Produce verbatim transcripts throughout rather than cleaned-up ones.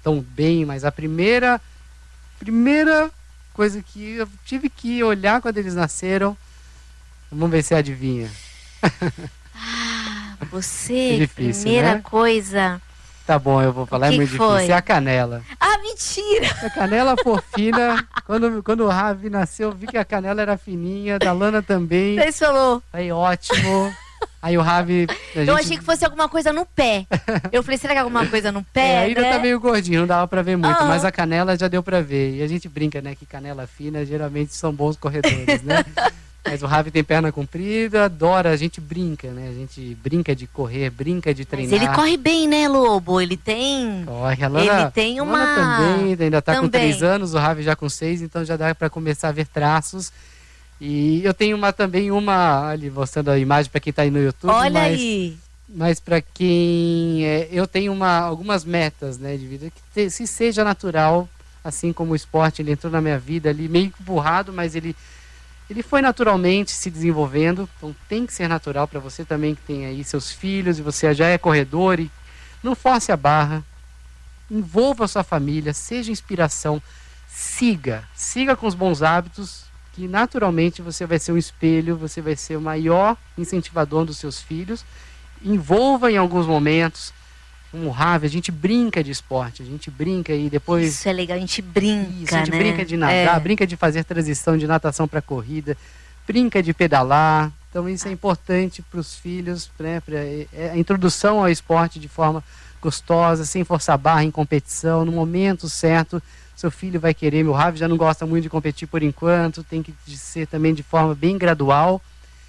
tão bem, mas a primeira, primeira coisa que eu tive que olhar quando eles nasceram, vamos ver se adivinha. Ah, você, é difícil, primeira né? coisa... Tá bom, eu vou falar, que é muito que foi? difícil. É a canela. Ah, mentira! A canela fofinha. quando, quando o Ravi nasceu, eu vi que a canela era fininha, da Lana também. Você falou. Aí, ótimo. Aí o Ravi... a Eu gente- achei que fosse alguma coisa no pé. Eu falei, será que é alguma coisa no É, pé, ainda né? tá meio gordinho, não dava pra ver muito, Ah. mas a canela já deu pra ver. E a gente brinca, né, que canela fina geralmente são bons corredores, né? Mas o Ravi tem perna comprida, adora, a gente brinca, né? A gente brinca de correr, brinca de Mas treinar. ele corre bem, né, Lobo? Ele tem... Corre. A Lana, Ele tem a Lana uma- também, ainda tá com também. três anos, o Ravi já com seis, então já dá pra começar a ver traços. E eu tenho uma, também uma, ali mostrando a imagem pra quem tá aí no YouTube, Olha mas... aí. Mas para quem... É, eu tenho uma, algumas metas, né, de vida, que te, se seja natural, assim como o esporte, ele entrou na minha vida ali meio empurrado, mas ele, ele foi naturalmente se desenvolvendo, então tem que ser natural para você também que tem aí seus filhos e você já é corredor, e não force a barra, envolva a sua família, seja inspiração, siga, siga com os bons hábitos, que naturalmente você vai ser um espelho, você vai ser o maior incentivador dos seus filhos. Envolva em alguns momentos, como o Ravi, a gente brinca de esporte, a gente brinca e depois... Isso é legal, a gente brinca, Isso, a gente né? brinca de nadar, É. brinca de fazer transição de natação para corrida, brinca de pedalar, então isso é importante para os filhos, né, pra, é, a introdução ao esporte de forma gostosa, sem forçar a barra em competição, no momento certo, seu filho vai querer. Meu Ravi já não gosta muito de competir por enquanto, tem que ser também de forma bem gradual.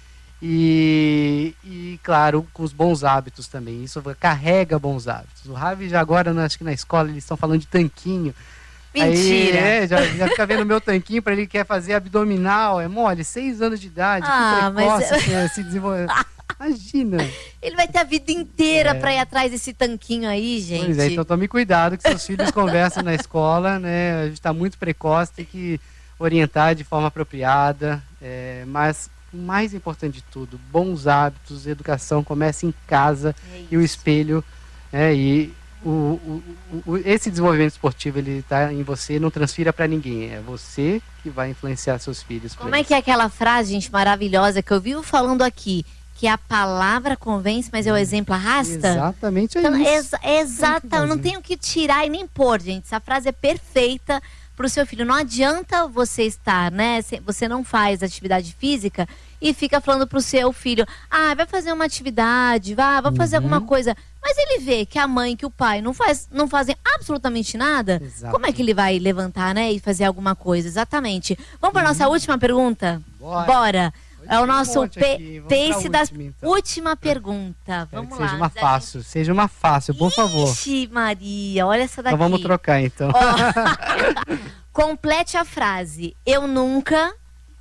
E, e, claro, com os bons hábitos também. Isso carrega bons hábitos. O Ravi já agora, acho que na escola, eles estão falando de tanquinho. Mentira! Aí, é, já, já fica vendo o meu tanquinho para ele quer fazer abdominal. É mole, seis anos de idade, Ah, que precoce, mas- assim, se desenvolver. Imagina. Ele vai ter a vida inteira É. pra ir atrás desse tanquinho aí, gente. Pois é, então tome cuidado que seus filhos conversam na escola, né? A gente está muito precoce, tem que orientar de forma apropriada, é, mas o mais importante de tudo, bons hábitos, educação começa em casa É e o isso. espelho, né? E o, o, o, esse desenvolvimento esportivo, ele está em você, não transfira para ninguém, é você que vai influenciar seus filhos. pra Como é isso. que é aquela frase, gente, maravilhosa que eu vivo falando aqui? Que a palavra convence, mas é o exemplo arrasta? Exatamente é Então, isso. exa exata, eu não fazer. tenho que tirar e nem pôr, gente. Essa frase é perfeita pro seu filho. Não adianta você estar, né? se- Você não faz atividade física e fica falando pro seu filho, ah, vai fazer uma atividade, vá, vai fazer Uhum. alguma coisa. Mas ele vê que a mãe, que o pai não, faz, não fazem absolutamente nada. Exato. Como é que ele vai levantar, né? E fazer alguma coisa? Exatamente. Vamos para nossa última pergunta? Bora. Bora. É o Tem um nosso monte pe- aqui, vamos pra pace da última, então. última pergunta. Quero Vamos que lá. seja uma antes da fácil, seja uma fácil, por favor. Ixi, Maria, olha essa daqui. Então vamos trocar, então. Ó, complete a frase. Eu nunca.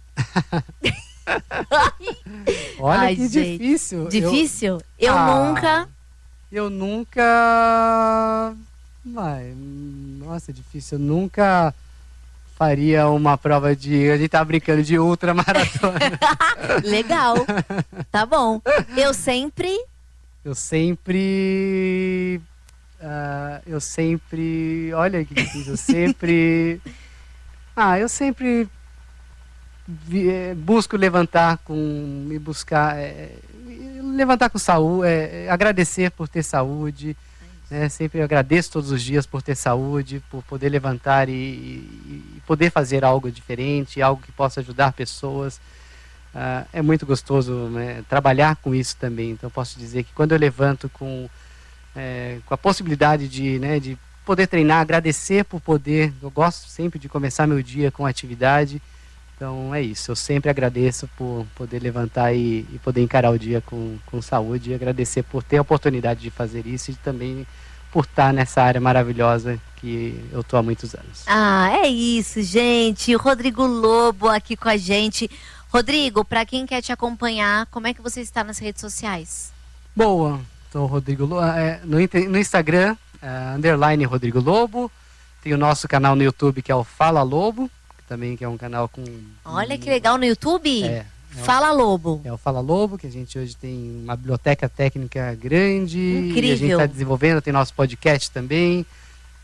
Olha Ai, que gente. difícil. Eu- Difícil? Eu, Ah, nunca. Eu nunca... Vai, nossa, difícil. Eu nunca faria uma prova de... A gente tá brincando de ultramaratona. Legal. Tá bom. Eu sempre. Eu sempre... ah, eu sempre... Olha que difícil. Eu sempre... Ah, eu sempre... vi- eh, busco levantar com... Me buscar... eh, levantar com saúde, é, é, agradecer por ter saúde, né? Sempre agradeço todos os dias por ter saúde, por poder levantar e, e- e poder fazer algo diferente, algo que possa ajudar pessoas. Ah, é muito gostoso, né, trabalhar com isso também. Então posso dizer que quando eu levanto com, é, com a possibilidade de, né, de poder treinar, agradecer por poder, eu gosto sempre de começar meu dia com atividade. Então é isso, eu sempre agradeço por poder levantar e, e poder encarar o dia com, com saúde, e agradecer por ter a oportunidade de fazer isso e também por estar nessa área maravilhosa que eu estou há muitos anos. Ah, é isso, gente. O Rodrigo Lobo aqui com a gente. Rodrigo, para quem quer te acompanhar, como é que você está nas redes sociais? Boa, sou o Rodrigo Lobo, é, no, inte- no Instagram, é, underline Rodrigo Lobo, tem o nosso canal no YouTube que é o Fala Lobo, também que é um canal com... Olha que legal no YouTube. É, é o- Fala Lobo. É o Fala Lobo, que a gente hoje tem uma biblioteca técnica grande. Incrível. E a gente está desenvolvendo, tem nosso podcast também.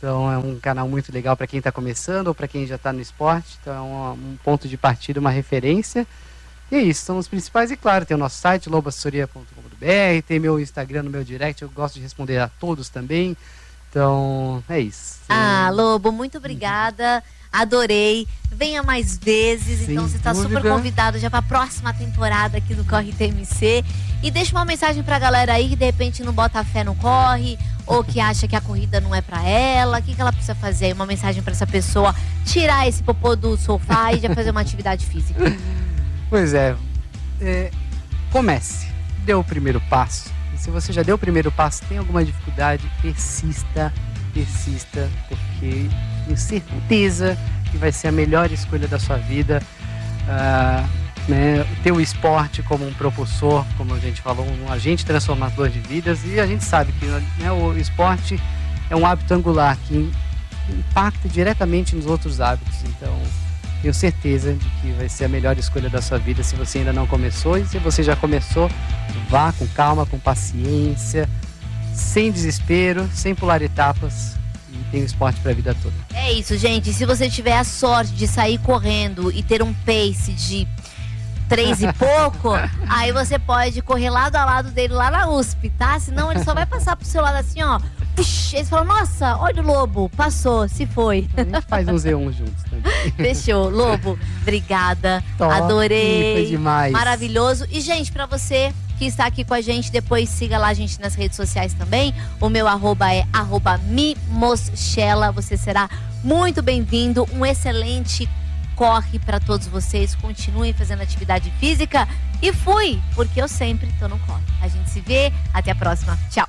Então é um canal muito legal para quem está começando ou para quem já está no esporte. Então é um, um ponto de partida, uma referência. E é isso, são os principais. E claro, tem o nosso site, lobo assessoria ponto com ponto b r, tem meu Instagram no meu direct, eu gosto de responder a todos também. Então é isso. Ah, Lobo, muito obrigada. Adorei. Venha mais vezes. Sem Então você está dúvida. super convidado já para a próxima temporada aqui do Corre T M C. E deixa uma mensagem pra galera aí que de repente não bota fé no corre, ou que acha que a corrida não é pra ela. O que, que ela precisa fazer? Uma mensagem pra essa pessoa tirar esse popô do sofá e já fazer uma atividade física. Pois é, é, comece, dê o primeiro passo. E se você já deu o primeiro passo, tem alguma dificuldade, persista, persista, porque tenho certeza que vai ser a melhor escolha da sua vida. Ah, né, ter o esporte como um propulsor, como a gente falou, um agente transformador de vidas, e a gente sabe que, né, o esporte é um hábito angular que impacta diretamente nos outros hábitos. Então tenho certeza de que vai ser a melhor escolha da sua vida se você ainda não começou, e se você já começou, vá com calma, com paciência, sem desespero, sem pular etapas, e tem o esporte para a vida toda. É isso, gente. Se você tiver a sorte de sair correndo e ter um pace de três e pouco, aí você pode correr lado a lado dele lá na U S P, tá? Senão ele só vai passar pro seu lado assim, ó. Puxa, aí você fala, nossa, olha o Lobo, passou, se foi. A gente faz um Z um juntos também. Fechou. Lobo, obrigada. Top, Adorei. foi demais. Maravilhoso. E, gente, pra você que está aqui com a gente, depois siga lá a gente nas redes sociais também. O meu arroba é arroba mimoschela. Você será muito bem-vindo. Um excelente corre para todos vocês. Continuem fazendo atividade física. E fui, porque eu sempre tô no corre. A gente se vê. Até a próxima. Tchau.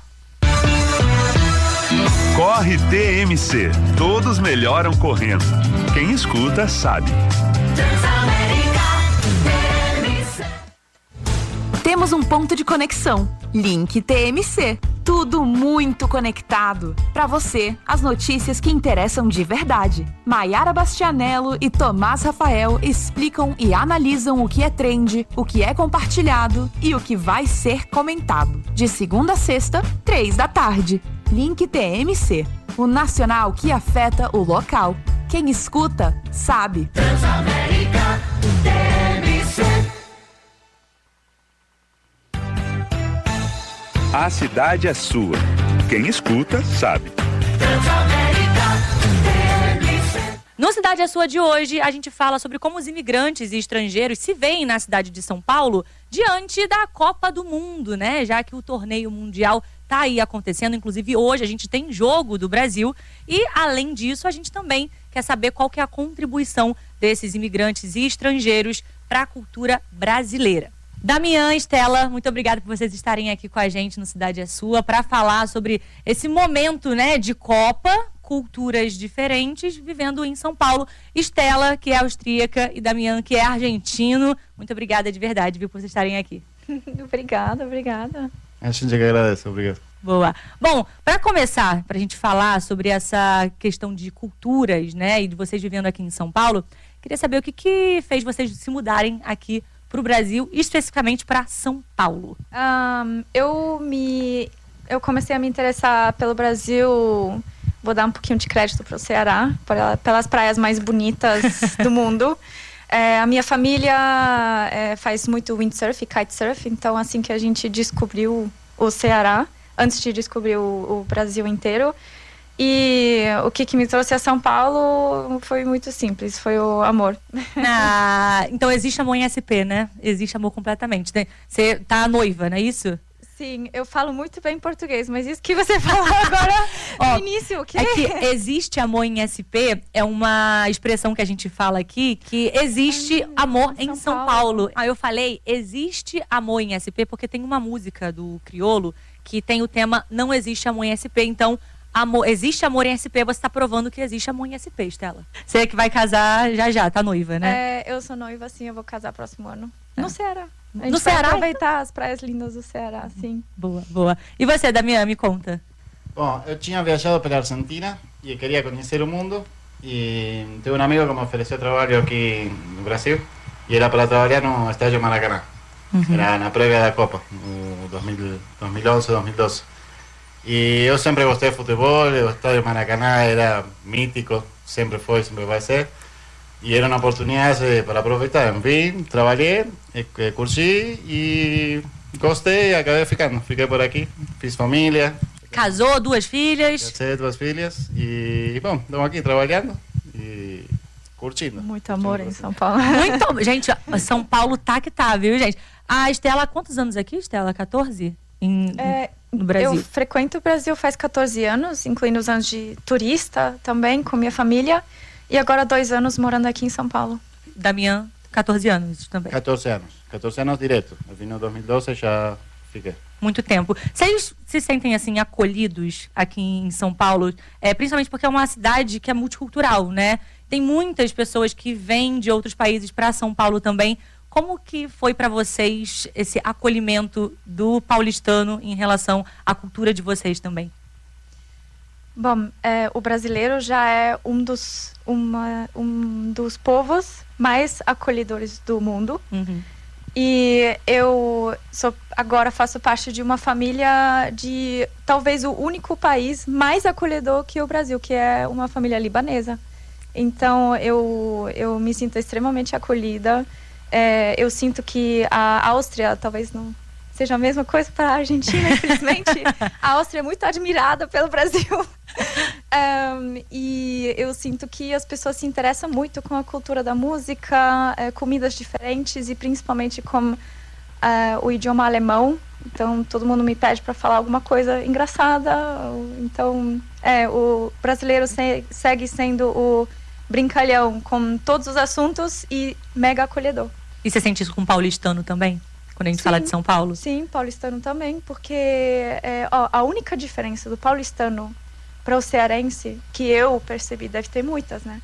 Corre T M C. Todos melhoram correndo. Quem escuta sabe. Temos um ponto de conexão. Link T M C. Tudo muito conectado. Para você, as notícias que interessam de verdade. Maiara Bastianello e Tomás Rafael explicam e analisam o que é trend, o que é compartilhado e o que vai ser comentado. De segunda a sexta, três da tarde. Link T M C. O nacional que afeta o local. Quem escuta, sabe. Transamérica T M C. A cidade é sua. Quem escuta, sabe. No Cidade é Sua de hoje, a gente fala sobre como os imigrantes e estrangeiros se veem na cidade de São Paulo diante da Copa do Mundo, né? Já que o torneio mundial tá aí acontecendo, inclusive hoje a gente tem jogo do Brasil e, além disso, a gente também quer saber qual que é a contribuição desses imigrantes e estrangeiros para a cultura brasileira. Damian, Estela, muito obrigada por vocês estarem aqui com a gente no Cidade é Sua para falar sobre esse momento, né, de Copa, culturas diferentes, vivendo em São Paulo. Estela, que é austríaca, e Damian, que é argentino. Muito obrigada de verdade, viu, por vocês estarem aqui. Obrigada, obrigada. A gente que agradece, obrigado. Boa. Bom, para começar, para a gente falar sobre essa questão de culturas, né, e de vocês vivendo aqui em São Paulo, queria saber o que, que fez vocês se mudarem aqui para o Brasil, especificamente para São Paulo. Um, eu me, eu comecei a me interessar pelo Brasil. Vou dar um pouquinho de crédito para o Ceará, pelas praias mais bonitas do mundo. É, a minha família é, faz muito windsurf e kitesurf, então assim que a gente descobriu o Ceará, antes de descobrir o, o Brasil inteiro. E o que, que me trouxe a São Paulo foi muito simples, foi o amor. Ah, então existe amor em S P, né? Existe amor completamente. Você tá noiva, não é isso? Sim, eu falo muito bem português, mas isso que você falou agora Ó, no início, o quê? É que existe amor em S P, é uma expressão que a gente fala aqui, que existe Ai, amor em em São São Paulo. Paulo. Aí eu falei, existe amor em S P, porque tem uma música do Criolo que tem o tema Não Existe Amor em S P, então amor, existe amor em S P, você tá provando que existe amor em S P, Estela. Você é que vai casar já já, tá noiva, né? É, eu sou noiva, sim, eu vou casar próximo ano. É. No Ceará. A gente No vai Ceará? aproveitar as praias lindas do Ceará, sim. Boa, boa. E você, Damian, me conta. Bom, eu tinha viajado pela Argentina e queria conhecer o mundo e tenho um amigo que me ofereceu trabalho aqui no Brasil e era para trabalhar no Estádio Maracanã. Uhum. Era na prévia da Copa, no dois mil, dois mil onze, dois mil doze. E eu sempre gostei de futebol, o estádio Maracanã era mítico, sempre foi, sempre vai ser. E era uma oportunidade para aproveitar. Vim, trabalhei, curti e gostei e acabei ficando. Fiquei por aqui, fiz família. Casou, duas filhas. Casei, duas filhas e, bom, estamos aqui trabalhando e curtindo. Muito amor em São Paulo. Muito, gente, São Paulo tá que tá, viu, gente? A Estela, quantos anos aqui, Estela? catorze? Em, É, no Brasil? Eu frequento o Brasil faz catorze anos, incluindo os anos de turista também, com minha família. E agora dois anos morando aqui em São Paulo. Damian, catorze anos também. catorze anos. catorze anos direto. Eu vim em dois mil e doze e já fiquei. Muito tempo. Vocês se sentem, assim, acolhidos aqui em São Paulo? É, principalmente porque é uma cidade que é multicultural, né? Tem muitas pessoas que vêm de outros países para São Paulo também. Como que foi para vocês esse acolhimento do paulistano em relação à cultura de vocês também? Bom, é, o brasileiro já é um dos, uma, um dos povos mais acolhedores do mundo. Uhum. E eu sou, agora faço parte de uma família de talvez o único país mais acolhedor que o Brasil, que é uma família libanesa. Então eu, eu me sinto extremamente acolhida. É, eu sinto que a Áustria talvez não seja a mesma coisa para a Argentina, infelizmente. A Áustria é muito admirada pelo Brasil. Um, e eu sinto que as pessoas se interessam muito com a cultura da música, é, comidas diferentes e principalmente com uh, o idioma alemão. Então todo mundo me pede para falar alguma coisa engraçada. Então é, o brasileiro se, segue sendo o brincalhão com todos os assuntos e mega acolhedor. E você sente isso com o paulistano também? Quando a gente Sim, fala de São Paulo? Sim, paulistano também, porque é, ó, a única diferença do paulistano para o cearense, que eu percebi, deve ter muitas, né?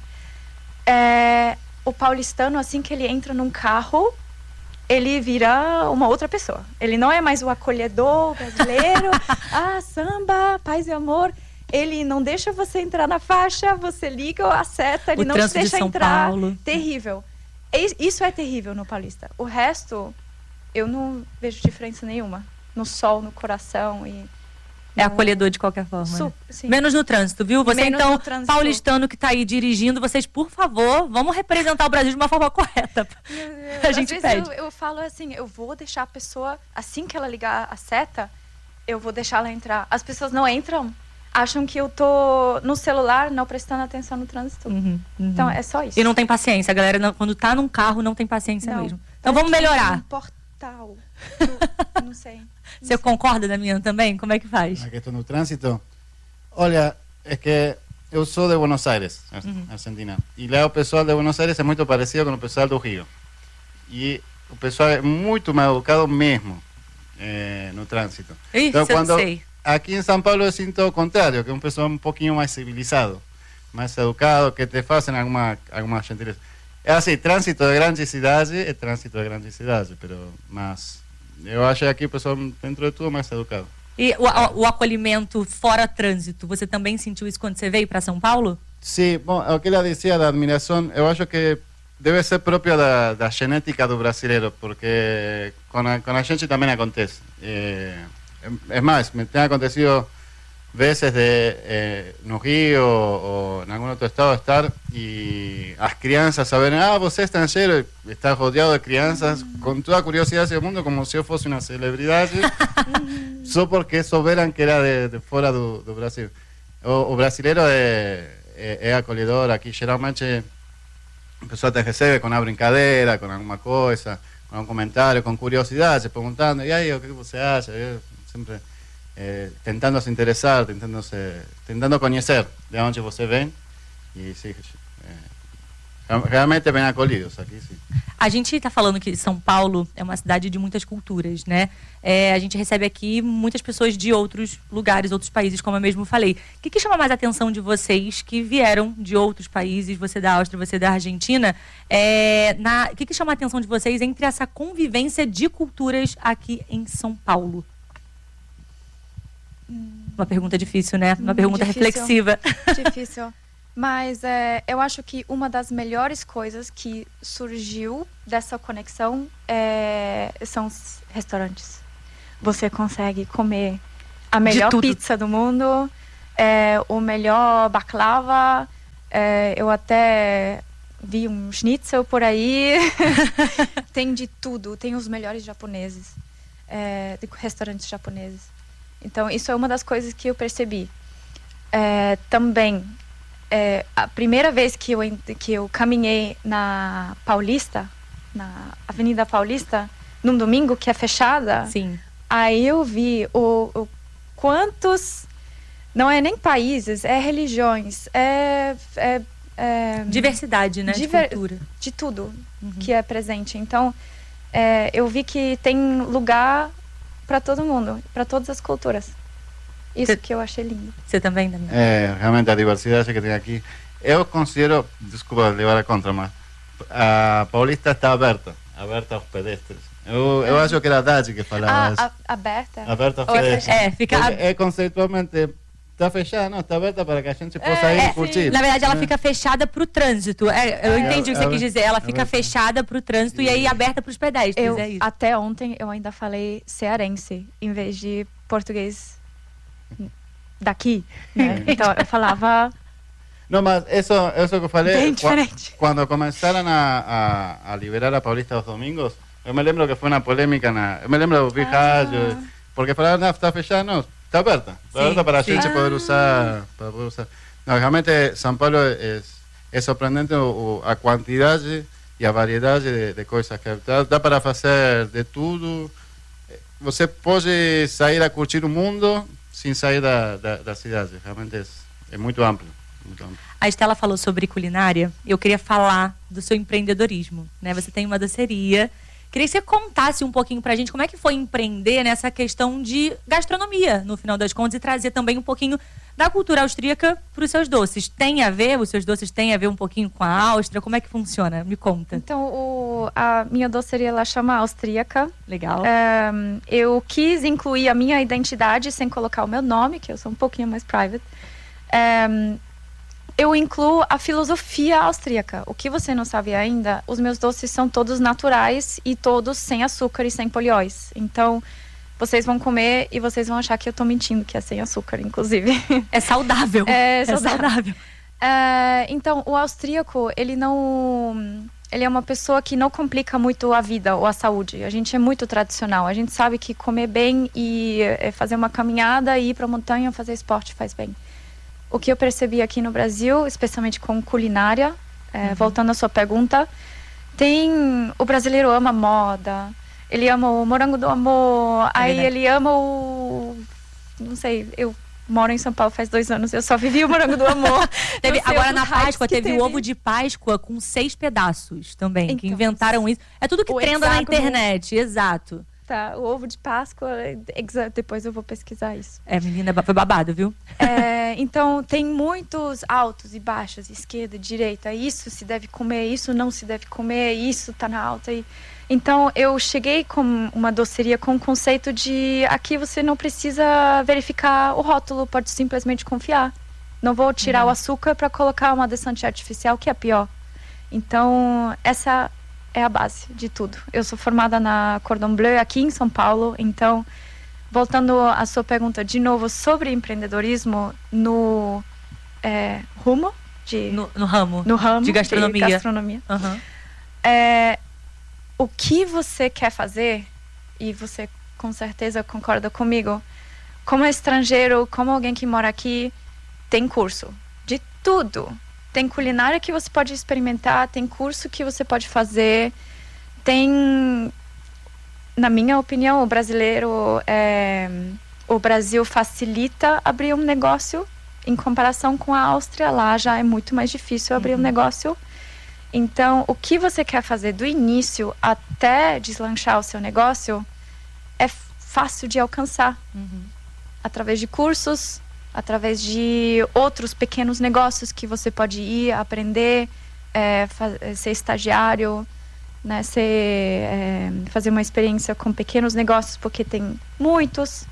É, o paulistano, assim que ele entra num carro, ele vira uma outra pessoa. Ele não é mais o acolhedor brasileiro, ah, samba, paz e amor. Ele não deixa você entrar na faixa, você liga a seta, ele O não te trânsito de deixa São entrar. Paulo. Terrível. Isso é terrível no paulista. O resto, eu não vejo diferença nenhuma. No sol, no coração e... É acolhedor de qualquer forma. Su- né? sim. Menos no trânsito, viu? Você Menos então, no trânsito. paulistano que tá aí dirigindo, vocês, por favor, vamos representar o Brasil de uma forma correta. A Às gente vezes pede. eu, eu falo assim, eu vou deixar a pessoa, assim que ela ligar a seta, eu vou deixar ela entrar. As pessoas não entram, acham que eu tô no celular, não prestando atenção no trânsito. Uhum, uhum. Então, é só isso. E não tem paciência, a galera, não- quando tá num carro, não tem paciência Não. mesmo. Então vamos Aqui melhorar. Um portal. Eu não sei. Você concorda, Damian, também? Como é que faz? A questão do trânsito. Olha, é que eu sou de Buenos Aires, Ar- Argentina. E lá o pessoal de Buenos Aires é muito parecido com o pessoal do Rio. E o pessoal é muito mal educado mesmo eh, no trânsito. Ih, Então, isso eu quando- sei. Aqui em São Paulo eu sinto o contrário, que é um pessoal um pouquinho mais civilizado, mais educado, que te fazem alguma, alguma gentileza. É assim, trânsito de grande cidade é trânsito de grande cidade, pero, mas eu acho que aqui o pessoal, dentro de tudo, mais educado. E o, a- o acolhimento fora trânsito, você também sentiu isso quando você veio para São Paulo? Sim, bom, o que ela dizia da admiração, eu acho que deve ser próprio da, da genética do brasileiro, porque com a, com a gente também acontece. É, é mais, me tem acontecido vezes de eh, no Rio ou em algum outro estado estar e as crianças saberem, ah, você é estrangeiro, e está rodeado de crianças com toda a curiosidade do mundo, como se eu fosse uma celebridade, só porque souberam que era de, de fora do, do Brasil. O, o brasileiro é, é, é acolhedor aqui, geralmente a pessoa te recebe com uma brincadeira, com alguma coisa, com um comentário, com curiosidade, perguntando, e aí, o que você acha? Eu sempre eh, tentando se interessar, tentando, se, tentando conhecer de onde você vem, e sim, eh, realmente bem acolhidos aqui, sim. A gente está falando que São Paulo é uma cidade de muitas culturas, né? É, a gente recebe aqui muitas pessoas de outros lugares, outros países, como eu mesmo falei. O que, que chama mais a atenção de vocês que vieram de outros países, você da Áustria, você da Argentina? É, na, o que, que chama a atenção de vocês entre essa convivência de culturas aqui em São Paulo? Uma pergunta difícil, né? Uma Hum, pergunta difícil. reflexiva. Difícil. Mas é, eu acho que uma das melhores coisas que surgiu dessa conexão é, são os restaurantes. Você consegue comer a melhor pizza do mundo, é, o melhor baklava, é, eu até vi um schnitzel por aí. Tem de tudo, tem os melhores japoneses, é, de restaurantes japoneses. Então, isso é uma das coisas que eu percebi. É, também, é, a primeira vez que eu, que eu caminhei na Paulista, na Avenida Paulista, num domingo que é fechada, Sim. aí eu vi o, o quantos, não é nem países, é religiões, é... é, é diversidade, né? diver, de cultura. De tudo uhum. que é presente. Então, é, eu vi que tem lugar para todo mundo, para todas as culturas. Isso Cê, que eu achei lindo. Você também, Damião? É, realmente a diversidade que tem aqui. Eu considero, desculpa levar a contra, mas a Paulista está aberta, aberta aos pedestres. Eu, eu acho que era a Dade que falava ah, isso. A, aberta? Aberta aos pedestres. É, fica... É, é conceitualmente... Está fechada, não, está aberta para que a gente possa é, ir é, curtir. Na verdade, ela é. fica fechada para o trânsito. É, eu é, entendi o que é, você quis dizer. Ela é, fica é, fechada para o trânsito e, e aí aberta para os pedestres. Eu, é isso. Até ontem eu ainda falei cearense em vez de português daqui. Né? Então eu falava. Não, mas isso, isso que eu falei. Bem diferente. Quando começaram a, a, a liberar a Paulista aos domingos, eu me lembro que foi uma polêmica. Na, eu me lembro de ouvir ah. rádio, porque falaram, não, está fechada, não. Está aberta, está aberta para a gente ah. poder usar, para poder usar. Não, realmente São Paulo é, é surpreendente o, a quantidade e a variedade de, de coisas que dá, dá para fazer de tudo. Você pode sair a curtir o mundo sem sair da, da, da cidade. Realmente é, é muito amplo, muito amplo. A Estela falou sobre culinária. Eu queria falar do seu empreendedorismo, né? Você tem uma doceria. Queria que você contasse um pouquinho pra gente como é que foi empreender nessa questão de gastronomia, no final das contas, e trazer também um pouquinho da cultura austríaca para os seus doces. Tem a ver, os seus doces têm a ver um pouquinho com a Áustria? Como é que funciona? Me conta. Então, o, a minha doceria, ela chama austríaca. Legal. Um, eu quis incluir a minha identidade sem colocar o meu nome, que eu sou um pouquinho mais private. Um, eu incluo a filosofia austríaca. O que você não sabe ainda, os meus doces são todos naturais e todos sem açúcar e sem polióis. Então, vocês vão comer e vocês vão achar que eu tô mentindo, que é sem açúcar, inclusive. É saudável. É saudável. É saudável. É, então, o austríaco, ele não... Ele é uma pessoa que não complica muito a vida ou a saúde. A gente é muito tradicional. A gente sabe que comer bem e fazer uma caminhada e ir pra montanha fazer esporte faz bem. O que eu percebi aqui no Brasil, especialmente com culinária, é, uhum. voltando à sua pergunta, tem... O brasileiro ama moda, ele ama o morango do amor, é aí verdade. Ele ama o... Não sei, eu moro em São Paulo faz dois anos, eu só vivi o morango do amor. teve, agora na Páscoa teve, teve o ovo de Páscoa com seis pedaços também, então, que inventaram isso. É tudo que o trenda na hexágono... internet, exato. Tá, o ovo de Páscoa, depois eu vou pesquisar isso. É, menina, foi babado, viu? É, então, tem muitos altos e baixos, esquerda, direita. Isso se deve comer, isso não se deve comer, isso tá na alta. E... Então, eu cheguei com uma doceria com o conceito de aqui você não precisa verificar o rótulo, pode simplesmente confiar. Não vou tirar uhum. o açúcar para colocar uma adoçante artificial, que é pior. Então, essa... é a base de tudo. Eu sou formada na Cordon Bleu aqui em São Paulo, então, voltando à sua pergunta de novo sobre empreendedorismo no é, rumo de... No, no ramo. No ramo de gastronomia. De gastronomia. Uhum. É, o que você quer fazer, e você com certeza concorda comigo, como estrangeiro, como alguém que mora aqui, tem curso de tudo. Tem culinária que você pode experimentar, tem curso que você pode fazer, tem, na minha opinião, o brasileiro, é, o Brasil facilita abrir um negócio em comparação com a Áustria, lá já é muito mais difícil abrir uhum. um negócio. Então, o que você quer fazer do início até deslanchar o seu negócio é fácil de alcançar, uhum. através de cursos, através de outros pequenos negócios que você pode ir aprender, é, ser estagiário, né, ser, é, fazer uma experiência com pequenos negócios, porque tem muitos.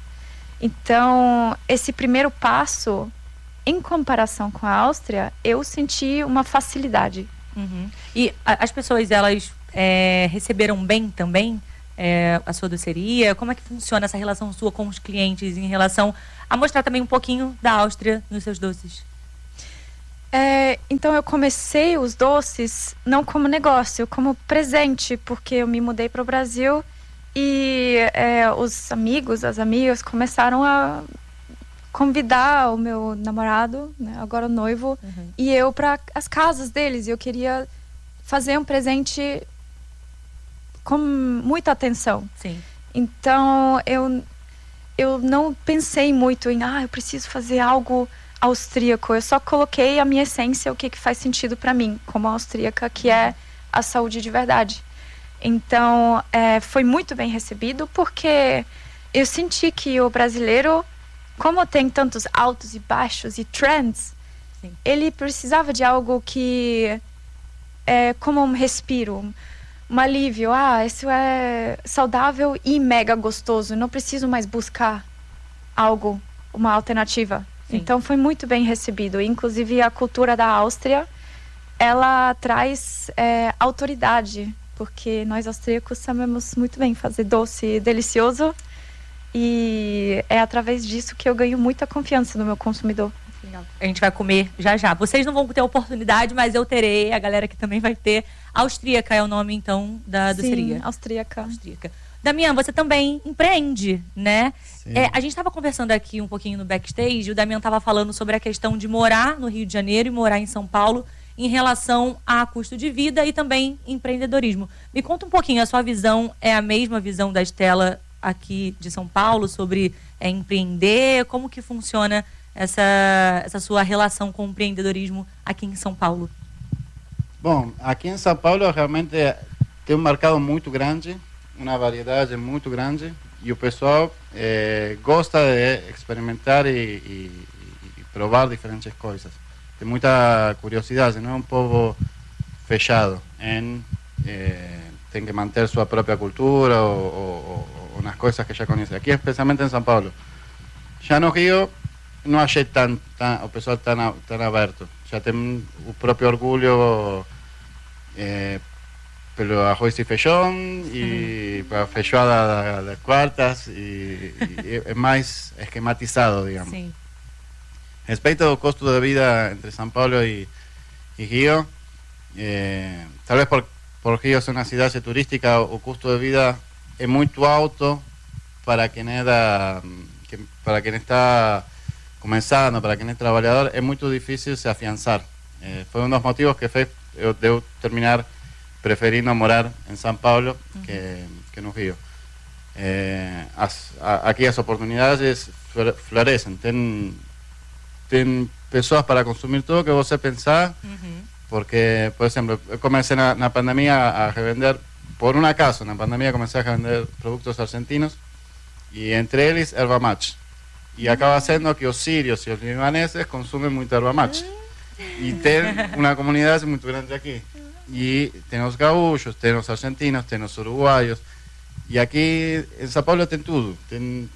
Então, esse primeiro passo, em comparação com a Áustria, eu senti uma facilidade. Uhum. E a, as pessoas, elas é, receberam bem também é, a sua doceria? Como é que funciona essa relação sua com os clientes em relação a mostrar também um pouquinho da Áustria nos seus doces? É, então eu comecei os doces não como negócio, como presente, porque eu me mudei para o Brasil e é, os amigos, as amigas começaram a convidar o meu namorado, né, agora noivo, uhum. e eu para as casas deles. E eu queria fazer um presente com muita atenção. Sim. Então eu, eu não pensei muito em, ah, eu preciso fazer algo austríaco. Eu só coloquei a minha essência, o que, que faz sentido para mim, como austríaca, que é a saúde de verdade. Então, é, foi muito bem recebido, porque eu senti que o brasileiro, como tem tantos altos e baixos e trends, Sim. ele precisava de algo que é como um respiro, um alívio. Ah, isso é saudável e mega gostoso. Não preciso mais buscar algo, uma alternativa. Sim. Então foi muito bem recebido. Inclusive a cultura da Áustria, ela traz é, autoridade, porque nós austríacos sabemos muito bem fazer doce delicioso, e é através disso que eu ganho muita confiança no meu consumidor. A gente vai comer já já. Vocês não vão ter oportunidade, mas eu terei, a galera que também vai ter. Austríaca é o nome, então, da doceria. Sim, austríaca. Austríaca. Damian, você também empreende, né? É, a gente estava conversando aqui um pouquinho no backstage, e o Damian estava falando sobre a questão de morar no Rio de Janeiro e morar em São Paulo em relação a custo de vida e também empreendedorismo. Me conta um pouquinho, a sua visão é a mesma visão da Estela aqui de São Paulo sobre é, empreender? Como que funciona essa, essa sua relação com o empreendedorismo aqui em São Paulo? Bom, aqui em São Paulo realmente tem um mercado muito grande, uma variedade muito grande, e o pessoal eh, gosta de experimentar e, e, e provar diferentes coisas. Tem muita curiosidade, não é um povo fechado em eh, tem que manter sua própria cultura ou, ou, ou nas coisas que já conhece. Aqui, especialmente em São Paulo. Já no Rio, não achei tão, tão, o pessoal tão, tão aberto. Já tem o próprio orgulho eh, pelo arroz e feijão e para a feijoada das quartas, e, e é mais esquematizado, digamos. Sim. Respeito ao custo de vida entre São Paulo e, e Rio, eh, talvez por, por Rio ser uma cidade turística, o custo de vida é muito alto para quem é da, que, para quem está começando, para quem é trabalhador, é muito difícil se afiançar. Eh, foi um dos motivos que fez eu, eu terminar preferindo morar em São Paulo que, que no Rio. Eh, as, a, aqui as oportunidades florescem, tem, tem pessoas para consumir tudo que você pensar, uhum. porque, por exemplo, eu comecei na, na pandemia a revender, por um acaso, na pandemia comecei a revender produtos argentinos, e entre eles erva mate. E uhum. acaba sendo que os sírios e os libaneses consumem muito erva mate. Uhum. E tem uma comunidade muito grande aqui. E tem os gaúchos, tem os argentinos, tem os uruguaios. E aqui em São Paulo tem tudo. Tem,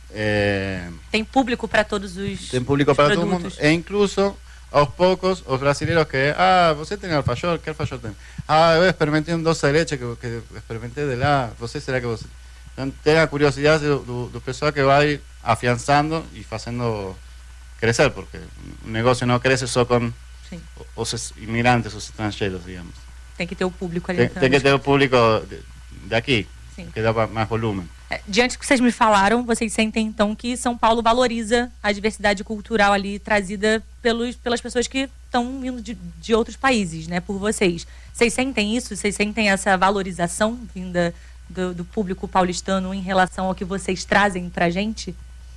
é, tem público para todos os Tem público para todo mundo. E incluso, aos poucos, os brasileiros que... Ah, você tem alfajor? Que alfajor tem? Ah, eu experimentei um doce de leite que, que experimentei de lá. Você, será que você... Então, tem a curiosidade do, do, do pessoal que vai afiançando e fazendo crescer, porque o negócio não cresce só com... Sim. Os imigrantes, os estrangeiros, digamos. Tem que ter o público ali. Tem, tem que ter o público daqui, Sim. que dá mais volume. É, diante do que vocês me falaram, vocês sentem então que São Paulo valoriza a diversidade cultural ali trazida pelos, pelas pessoas que estão vindo de, de outros países, né, por vocês. Vocês sentem isso? Vocês sentem essa valorização vinda do, do público paulistano em relação ao que vocês trazem pra gente?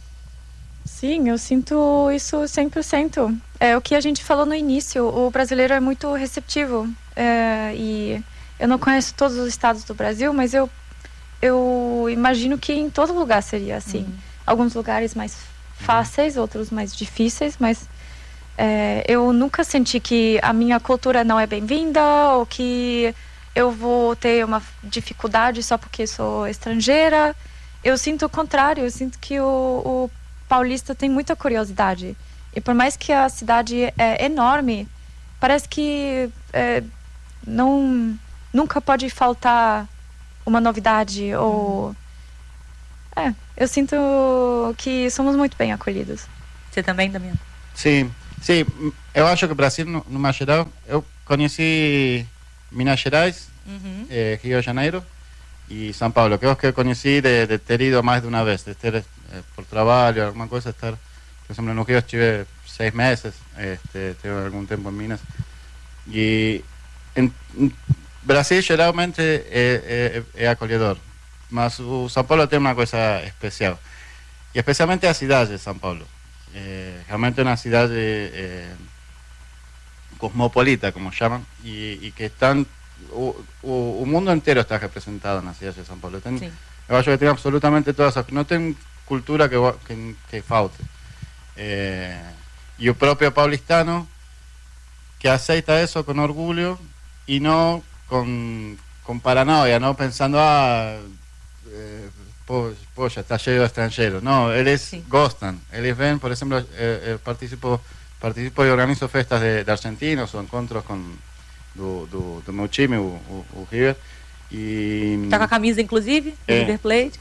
Sim, eu sinto isso cem por cento. É o que a gente falou no início, o brasileiro é muito receptivo. É, e eu não conheço todos os estados do Brasil, mas eu, eu imagino que em todo lugar seria assim. Uhum. Alguns lugares mais fáceis, outros mais difíceis, mas é, eu nunca senti que a minha cultura não é bem-vinda ou que eu vou ter uma dificuldade só porque sou estrangeira. Eu sinto o contrário, eu sinto que o, o paulista tem muita curiosidade. E por mais que a cidade é enorme, parece que é, não, nunca pode faltar uma novidade ou... É, eu sinto que somos muito bem acolhidos. Você também, Damião? Sim, sim. Eu acho que o Brasil, no, no mais geral, eu conheci Minas Gerais, Uhum. eh, Rio de Janeiro e São Paulo, que eu que conheci de, de ter ido mais de uma vez, de ter eh, por trabalho, alguma coisa, estar, por exemplo, no Rio estive seis meses, este, tive algum tempo em Minas. E em, em Brasil geralmente é, é, é acolhedor, mas o São Paulo tem uma coisa especial, e especialmente a cidade de São Paulo. É, realmente é uma cidade é, cosmopolita, como chamam, e, e que estão... O, o, o mundo inteiro está representado na cidade de São Paulo. Tem, eu acho que tem absolutamente todas as... Não tem cultura que, que, que falte. É, e o próprio paulistano que aceita isso com orgulho e não com, com paranoia, não pensando, ah, eh, poxa, está cheio de estrangeiros. Não, eles Sim. gostam. Eles vêm, por exemplo, eh, eu participo, participo e organizo festas de, de argentinos ou encontros com... Do, do, do meu time, o, o, o River. E, tá com a camisa, inclusive, do é. River Plate.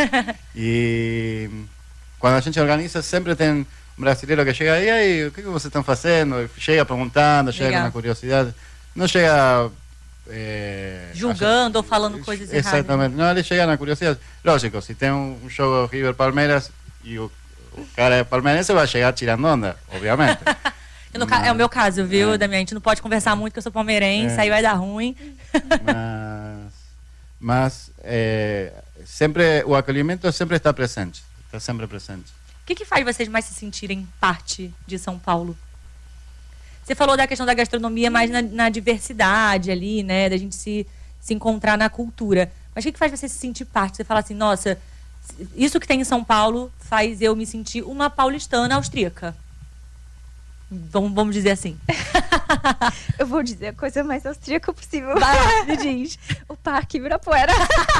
E quando a gente organiza, sempre tem um brasileiro que chega, e aí, o que, que vocês estão fazendo? E chega perguntando, chega Legal. com uma curiosidade. Não chega... É, julgando ou falando coisas erradas. Exatamente. Não, ele chega na curiosidade. Lógico, se tem um, um jogo River-Palmeiras e o, o cara é palmeirense, vai chegar tirando onda, obviamente. No, é o meu caso, viu, é. Damião? A gente não pode conversar muito, que eu sou palmeirense, é. aí vai dar ruim. Mas, mas é, sempre, o acolhimento sempre está presente. Está sempre presente. O que, que faz vocês mais se sentirem parte de São Paulo? Você falou da questão da gastronomia, mais na, na diversidade ali, né? Da gente se, se encontrar na cultura. Mas o que, que faz você se sentir parte? Você fala assim, nossa, isso que tem em São Paulo faz eu me sentir uma paulistana austríaca. Vamos, vamos dizer assim. Eu vou dizer a coisa mais austríaca possível. Vai, me diz. O Parque Ibirapuera.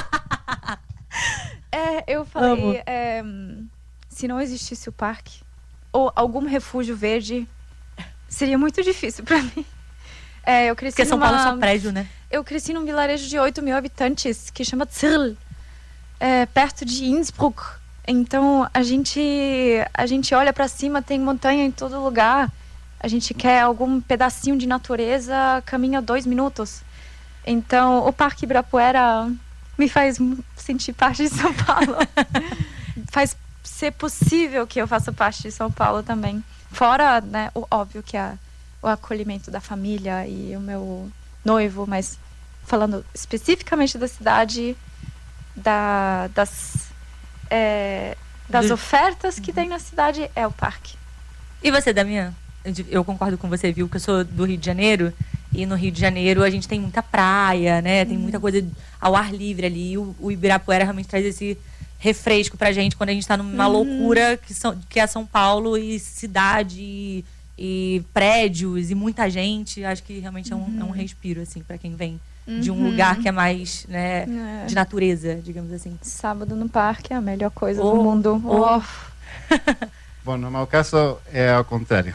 é, eu falei, é, se não existisse o parque ou algum refúgio verde, seria muito difícil pra mim. É, eu cresci Porque São numa, Paulo é só prédio, né? Eu cresci num vilarejo de oito mil habitantes, que chama Zirl, é, perto de Innsbruck. Então, a gente, a gente olha para cima, tem montanha em todo lugar. A gente quer algum pedacinho de natureza, caminha dois minutos. Então, o Parque Ibirapuera me faz sentir parte de São Paulo. Faz ser possível que eu faça parte de São Paulo também. Fora, né, o óbvio que é o acolhimento da família e o meu noivo, mas falando especificamente da cidade, da, das... É, das ofertas que tem na cidade é o parque. E você, Damião? Eu concordo com você, viu? Que eu sou do Rio de Janeiro. E no Rio de Janeiro a gente tem muita praia, né? Tem muita coisa ao ar livre ali. E o, o Ibirapuera realmente traz esse refresco pra gente quando a gente tá numa uhum. loucura que, são, que é São Paulo e cidade e, e prédios e muita gente. Acho que realmente é um, uhum. é um respiro, assim, pra quem vem de um uhum. lugar que é mais, né, é. de natureza, digamos assim. Sábado no parque é a melhor coisa oh, do mundo. Oh. Oh. Bom, no meu caso é ao contrário.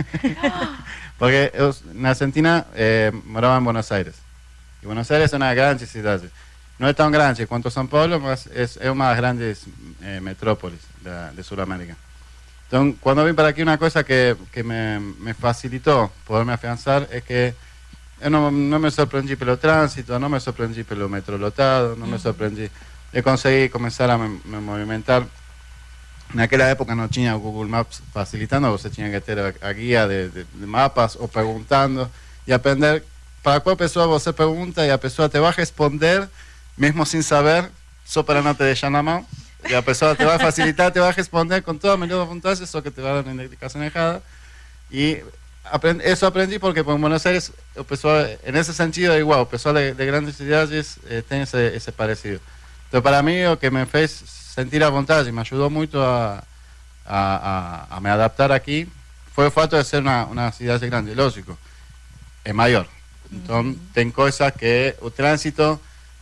Porque eu, na Argentina, eh, morava em Buenos Aires. E Buenos Aires é uma grande cidade. Não é tão grande quanto São Paulo, mas é, é uma das grandes eh, metrópoles da, de Sudamérica. Então, quando vim para aqui, uma coisa que, que me, me facilitou poder me afiançar é que eu não, não me surpreendi pelo trânsito, não me surpreendi pelo metrô lotado, não me surpreendi. Eu consegui começar a me, me movimentar. Naquela época não tinha o Google Maps facilitando, você tinha que ter a, a guia de, de, de mapas ou perguntando e aprender para qual pessoa você pergunta e a pessoa te vai responder, mesmo sem saber, só para não te deixar na mão. E a pessoa te vai facilitar, te vai responder com toda a melhor vontade, só que te vai dar uma indicação errada. E Aprendi, eso aprendí porque en Buenos Aires el pessoal, en ese sentido é igual, o pessoal de, de grandes cidades eh, tem esse, esse parecido. Então, para mim, o que me fez sentir a vontade, me ajudou muito a, a, a, a me adaptar aqui, foi o fato de ser uma, uma cidade grande. Lógico, é maior. Então, uhum. tem coisas que o trânsito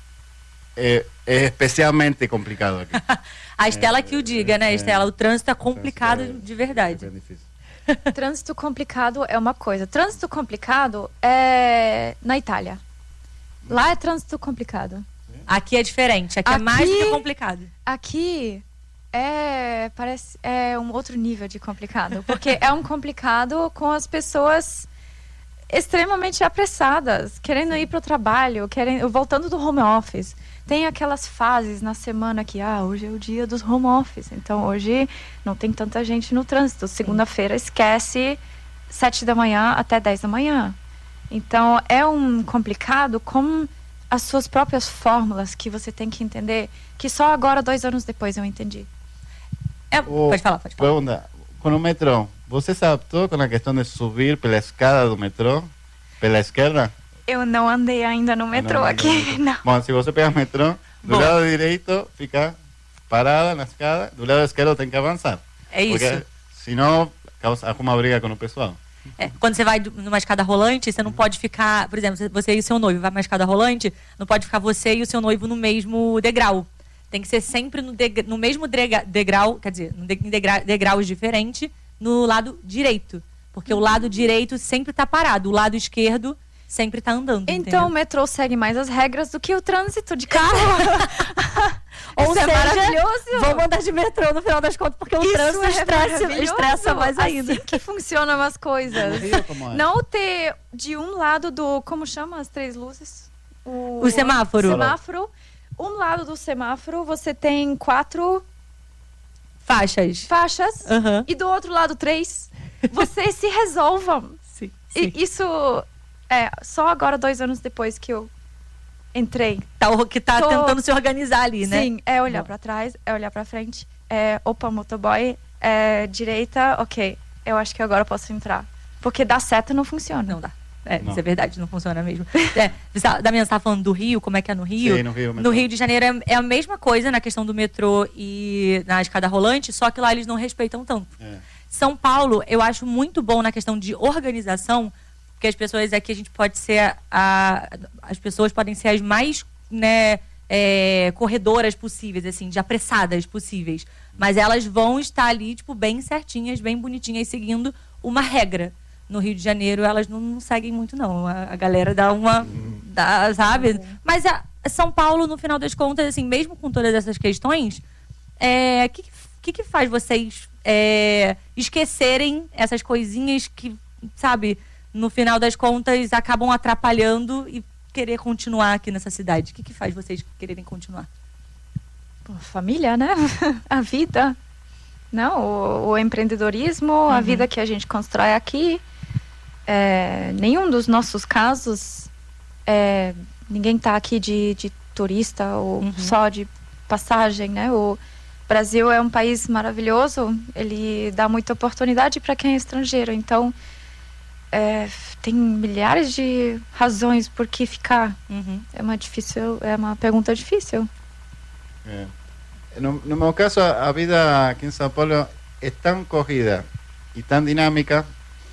é, é especialmente complicado aqui. A Estela é, que o diga, né, Estela? O trânsito é complicado é, de verdade. É bem difícil. Trânsito complicado é uma coisa. Trânsito complicado é na Itália. Lá é trânsito complicado. Aqui é diferente, aqui, aqui é mais do que complicado. Aqui é, parece, é um outro nível de complicado, porque é um complicado com as pessoas extremamente apressadas, querendo ir para o trabalho, querendo, voltando do home office. Tem aquelas fases na semana que, ah, hoje é o dia dos home office, então hoje não tem tanta gente no trânsito. Segunda-feira esquece sete da manhã até dez da manhã. Então é um complicado com as suas próprias fórmulas que você tem que entender, que só agora, dois anos depois, eu entendi. É, Oh, pode falar, pode falar. Pergunta, com o metrô, você se adaptou com a questão de subir pela escada do metrô, pela esquerda? Eu não andei ainda no metrô Ah, não, aqui, não, não. não. Bom, se você pegar o metrô, do Bom. lado direito fica parada na escada, do lado esquerdo tem que avançar. É isso. Porque senão causa alguma briga com o pessoal. É, quando você vai numa escada rolante, você não pode ficar, por exemplo, você e o seu noivo vai numa escada rolante, não pode ficar você e o seu noivo no mesmo degrau. Tem que ser sempre no, degra, no mesmo degra, degrau, quer dizer, em degra, degraus diferentes, no lado direito. Porque o lado direito sempre está parado, o lado esquerdo sempre está andando. Então entendeu? o metrô segue mais as regras do que o trânsito de carro. Ou Isso é seja, maravilhoso. vamos andar de metrô no final das contas, porque o Isso trânsito é estressa, maravilhoso. estressa mais ainda. Assim que funcionam as coisas. No Rio, como é? Não ter de um lado do... Como chama as três luzes? O semáforo. semáforo. Um lado do semáforo você tem quatro Faixas. faixas. Aham. E do outro lado três. Vocês se resolvam. Sim, E isso é só agora, dois anos depois que eu entrei. Tá, o- que tá Tô- tentando se organizar ali, né? Sim, é olhar pra trás, é olhar pra frente, é opa, motoboy, é direita, ok, eu acho que agora eu posso entrar. Porque dar seta não funciona. Não dá. É, Não. isso é verdade, não funciona mesmo. É, você- da minha, você tava falando do Rio, como é que é no Rio? Sim, no Rio, No metrô. Rio de Janeiro é, é a mesma coisa na questão do metrô e na escada rolante, só que lá eles não respeitam tanto. É. São Paulo, eu acho muito bom na questão de organização, porque as pessoas aqui, a gente pode ser, a, as pessoas podem ser as mais, né, é, corredoras possíveis, assim, de apressadas possíveis. Mas elas vão estar ali, tipo, bem certinhas, bem bonitinhas, seguindo uma regra. No Rio de Janeiro, elas não, não seguem muito, não. A, a galera dá uma... Dá, sabe? Mas a, São Paulo, no final das contas, assim, mesmo com todas essas questões, é, que, que que faz vocês é, esquecerem essas coisinhas que, sabe, no final das contas, acabam atrapalhando e querer continuar aqui nessa cidade? O que que faz vocês quererem continuar? Pô, família, né? A vida. Não, o, o empreendedorismo, a vida que a gente constrói aqui. É, nenhum dos nossos casos, é, ninguém está aqui de, de turista ou Uhum. só de passagem, né? O Brasil é um país maravilhoso, ele dá muita oportunidade para quem é estrangeiro. Então, é, tem milhares de razões por que ficar. Uhum. É uma difícil, é uma pergunta difícil. É. No, no meu caso, a, a vida aqui em São Paulo é tão corrida e tão dinâmica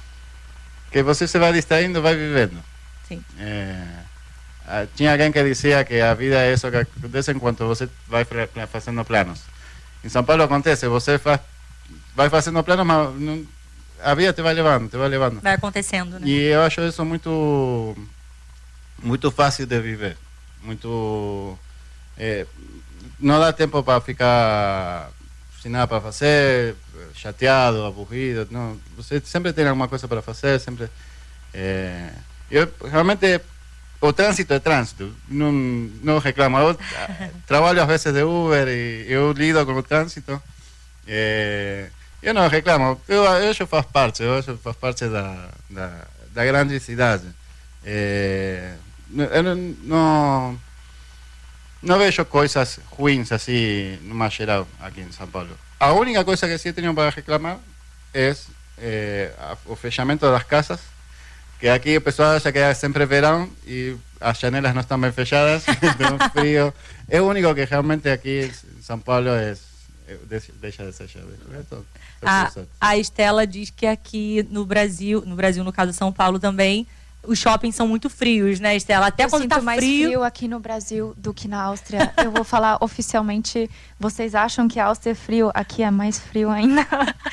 que você se vai distraindo, vai vivendo. Sim. É, ah, tinha alguém que dizia que a vida é isso que acontece enquanto você vai fra- fra- fazendo planos. Em São Paulo acontece, você faz, vai fazendo planos, mas não, a vida te vai levando, te vai levando. Vai acontecendo, né? E eu acho isso muito muito fácil de viver. Muito eh, não dá tempo para ficar sem nada para fazer, chateado, aburrido. Não, você sempre tem alguma coisa para fazer, sempre. eh, eu realmente o trânsito é trânsito. Não não reclamo. Eu ah, trabalho às vezes de Uber e eu lido com o trânsito. Eh, eu não reclamo. Eu, eu acho que faz parte. Eu acho que faz parte da da, da grande cidade. Eh, eu não, não não vejo coisas ruins assim, numa geral, aqui em São Paulo. A única coisa que sim tenho para reclamar é eh, a- o fechamento das casas, que aqui o pessoal acha que é sempre verão e as janelas não estão bem fechadas, tem um frio. É o único que realmente aqui em São Paulo é, é, deixa deixa de ser chave. A, a Estela diz que aqui no Brasil, no Brasil, no caso São Paulo também, os shoppings são muito frios, né, Estela? Até eu quando sinto tá mais frio. frio aqui no Brasil do que na Áustria. Eu vou falar oficialmente. Vocês acham que a Áustria é frio? Aqui é mais frio ainda.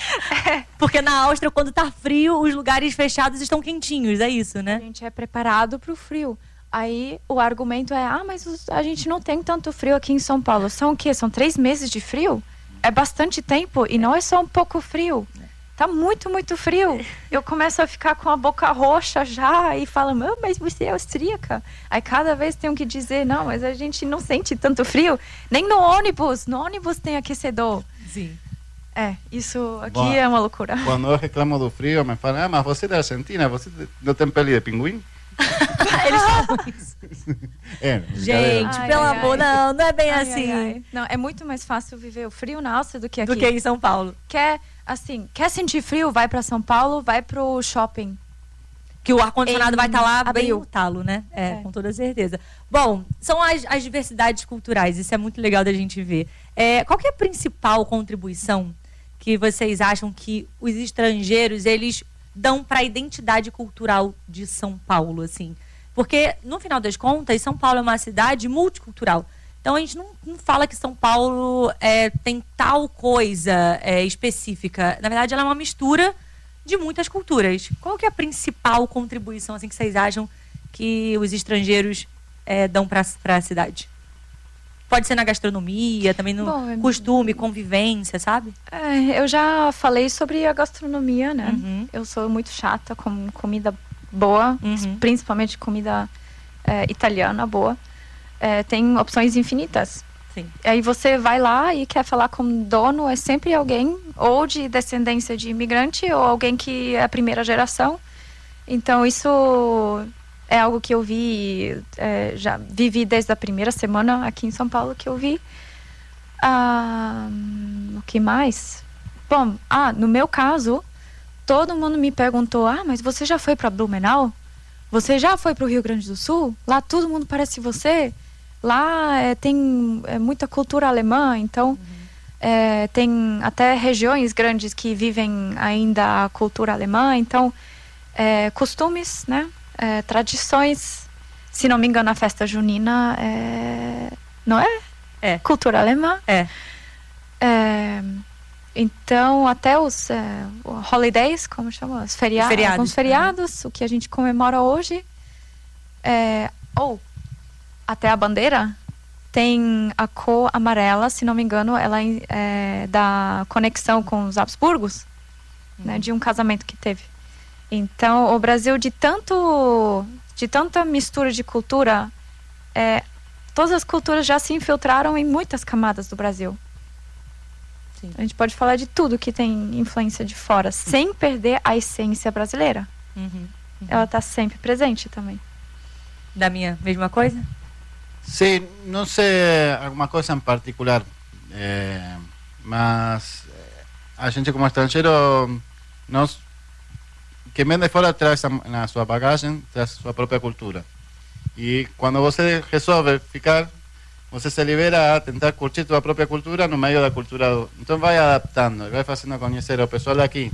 Porque na Áustria, quando tá frio, os lugares fechados estão quentinhos, é isso, A né? gente é preparado para o frio. Aí o argumento é, ah, mas os- a gente não tem tanto frio aqui em São Paulo. São o quê? São três meses de frio? É bastante tempo e não é só um pouco frio. Tá muito, muito frio. Eu começo a ficar com a boca roxa já e falo, "Meu, mas você é austríaca." Aí cada vez tenho que dizer, não, mas a gente não sente tanto frio. Nem no ônibus. No ônibus tem aquecedor. Sim. É, isso aqui Bom, é uma loucura. Cuando yo reclamo do frío, me falam, ah, mas você é da Argentina, você não tem pele de pinguim? Eles falam isso. É, Gente, Ai, pelo ai, amor, ai. não, não é bem Ai, assim. ai, ai. Não, é muito mais fácil viver o frio na Áustria do que aqui. Do que em São Paulo. Quer, assim, quer sentir frio? Vai pra São Paulo, vai pro shopping. Que o ar-condicionado Em vai estar lá bem abril. no talo, né? É, É. com toda certeza. Bom, são as, as diversidades culturais, isso é muito legal da gente ver. É, qual que é a principal contribuição que vocês acham que os estrangeiros, eles dão para a identidade cultural de São Paulo, assim? Porque, no final das contas, São Paulo é uma cidade multicultural. Então, a gente não, não fala que São Paulo é, tem tal coisa é, específica. Na verdade, ela é uma mistura de muitas culturas. Qual que é a principal contribuição assim, que vocês acham que os estrangeiros é, dão para a cidade? Pode ser na gastronomia, também no Bom, é- costume, convivência, sabe? É, eu já falei sobre a gastronomia, né? Uhum. Eu sou muito chata com comida boa, Uhum. principalmente comida é, italiana boa. É, tem opções infinitas. Sim. Aí você vai lá e quer falar com o dono, é sempre alguém ou de descendência de imigrante ou alguém que é a primeira geração. Então isso é algo que eu vi, é, já vivi desde a primeira semana aqui em São Paulo que eu vi. Ah, o que mais? Bom, ah, no meu caso, todo mundo me perguntou, ah, mas você já foi para Blumenau? Você já foi para o Rio Grande do Sul? Lá todo mundo parece você. Lá é, tem é, muita cultura alemã, então é, tem até regiões grandes que vivem ainda a cultura alemã. Então, é, costumes, né? É, tradições. Se não me engano, a festa junina é, não é? É. Cultura alemã. É. É, então, até os é, holidays, como chama? Os feria Os feriados. alguns feriados, o que a gente comemora hoje. É, ou até a bandeira tem a cor amarela, se não me engano, ela é da conexão com os Habsburgos, né, de um casamento que teve. Então, o Brasil, de tanto de tanta mistura de cultura, é, todas as culturas já se infiltraram em muitas camadas do Brasil. Sim. A gente pode falar de tudo que tem influência de fora, sem perder a essência brasileira. Uhum. Uhum. Ela está sempre presente também. Da minha mesma coisa? Sí, no sé alguna cosa en particular, eh, mas eh, a gente como estrangeiro, nos, quem vem de fora traz a, na sua bagagem, traz sua própria cultura. E quando você resolve ficar, você se libera a tentar curtir sua própria cultura no meio da cultura. Do, então vai adaptando, vai fazendo conhecer o pessoal daqui,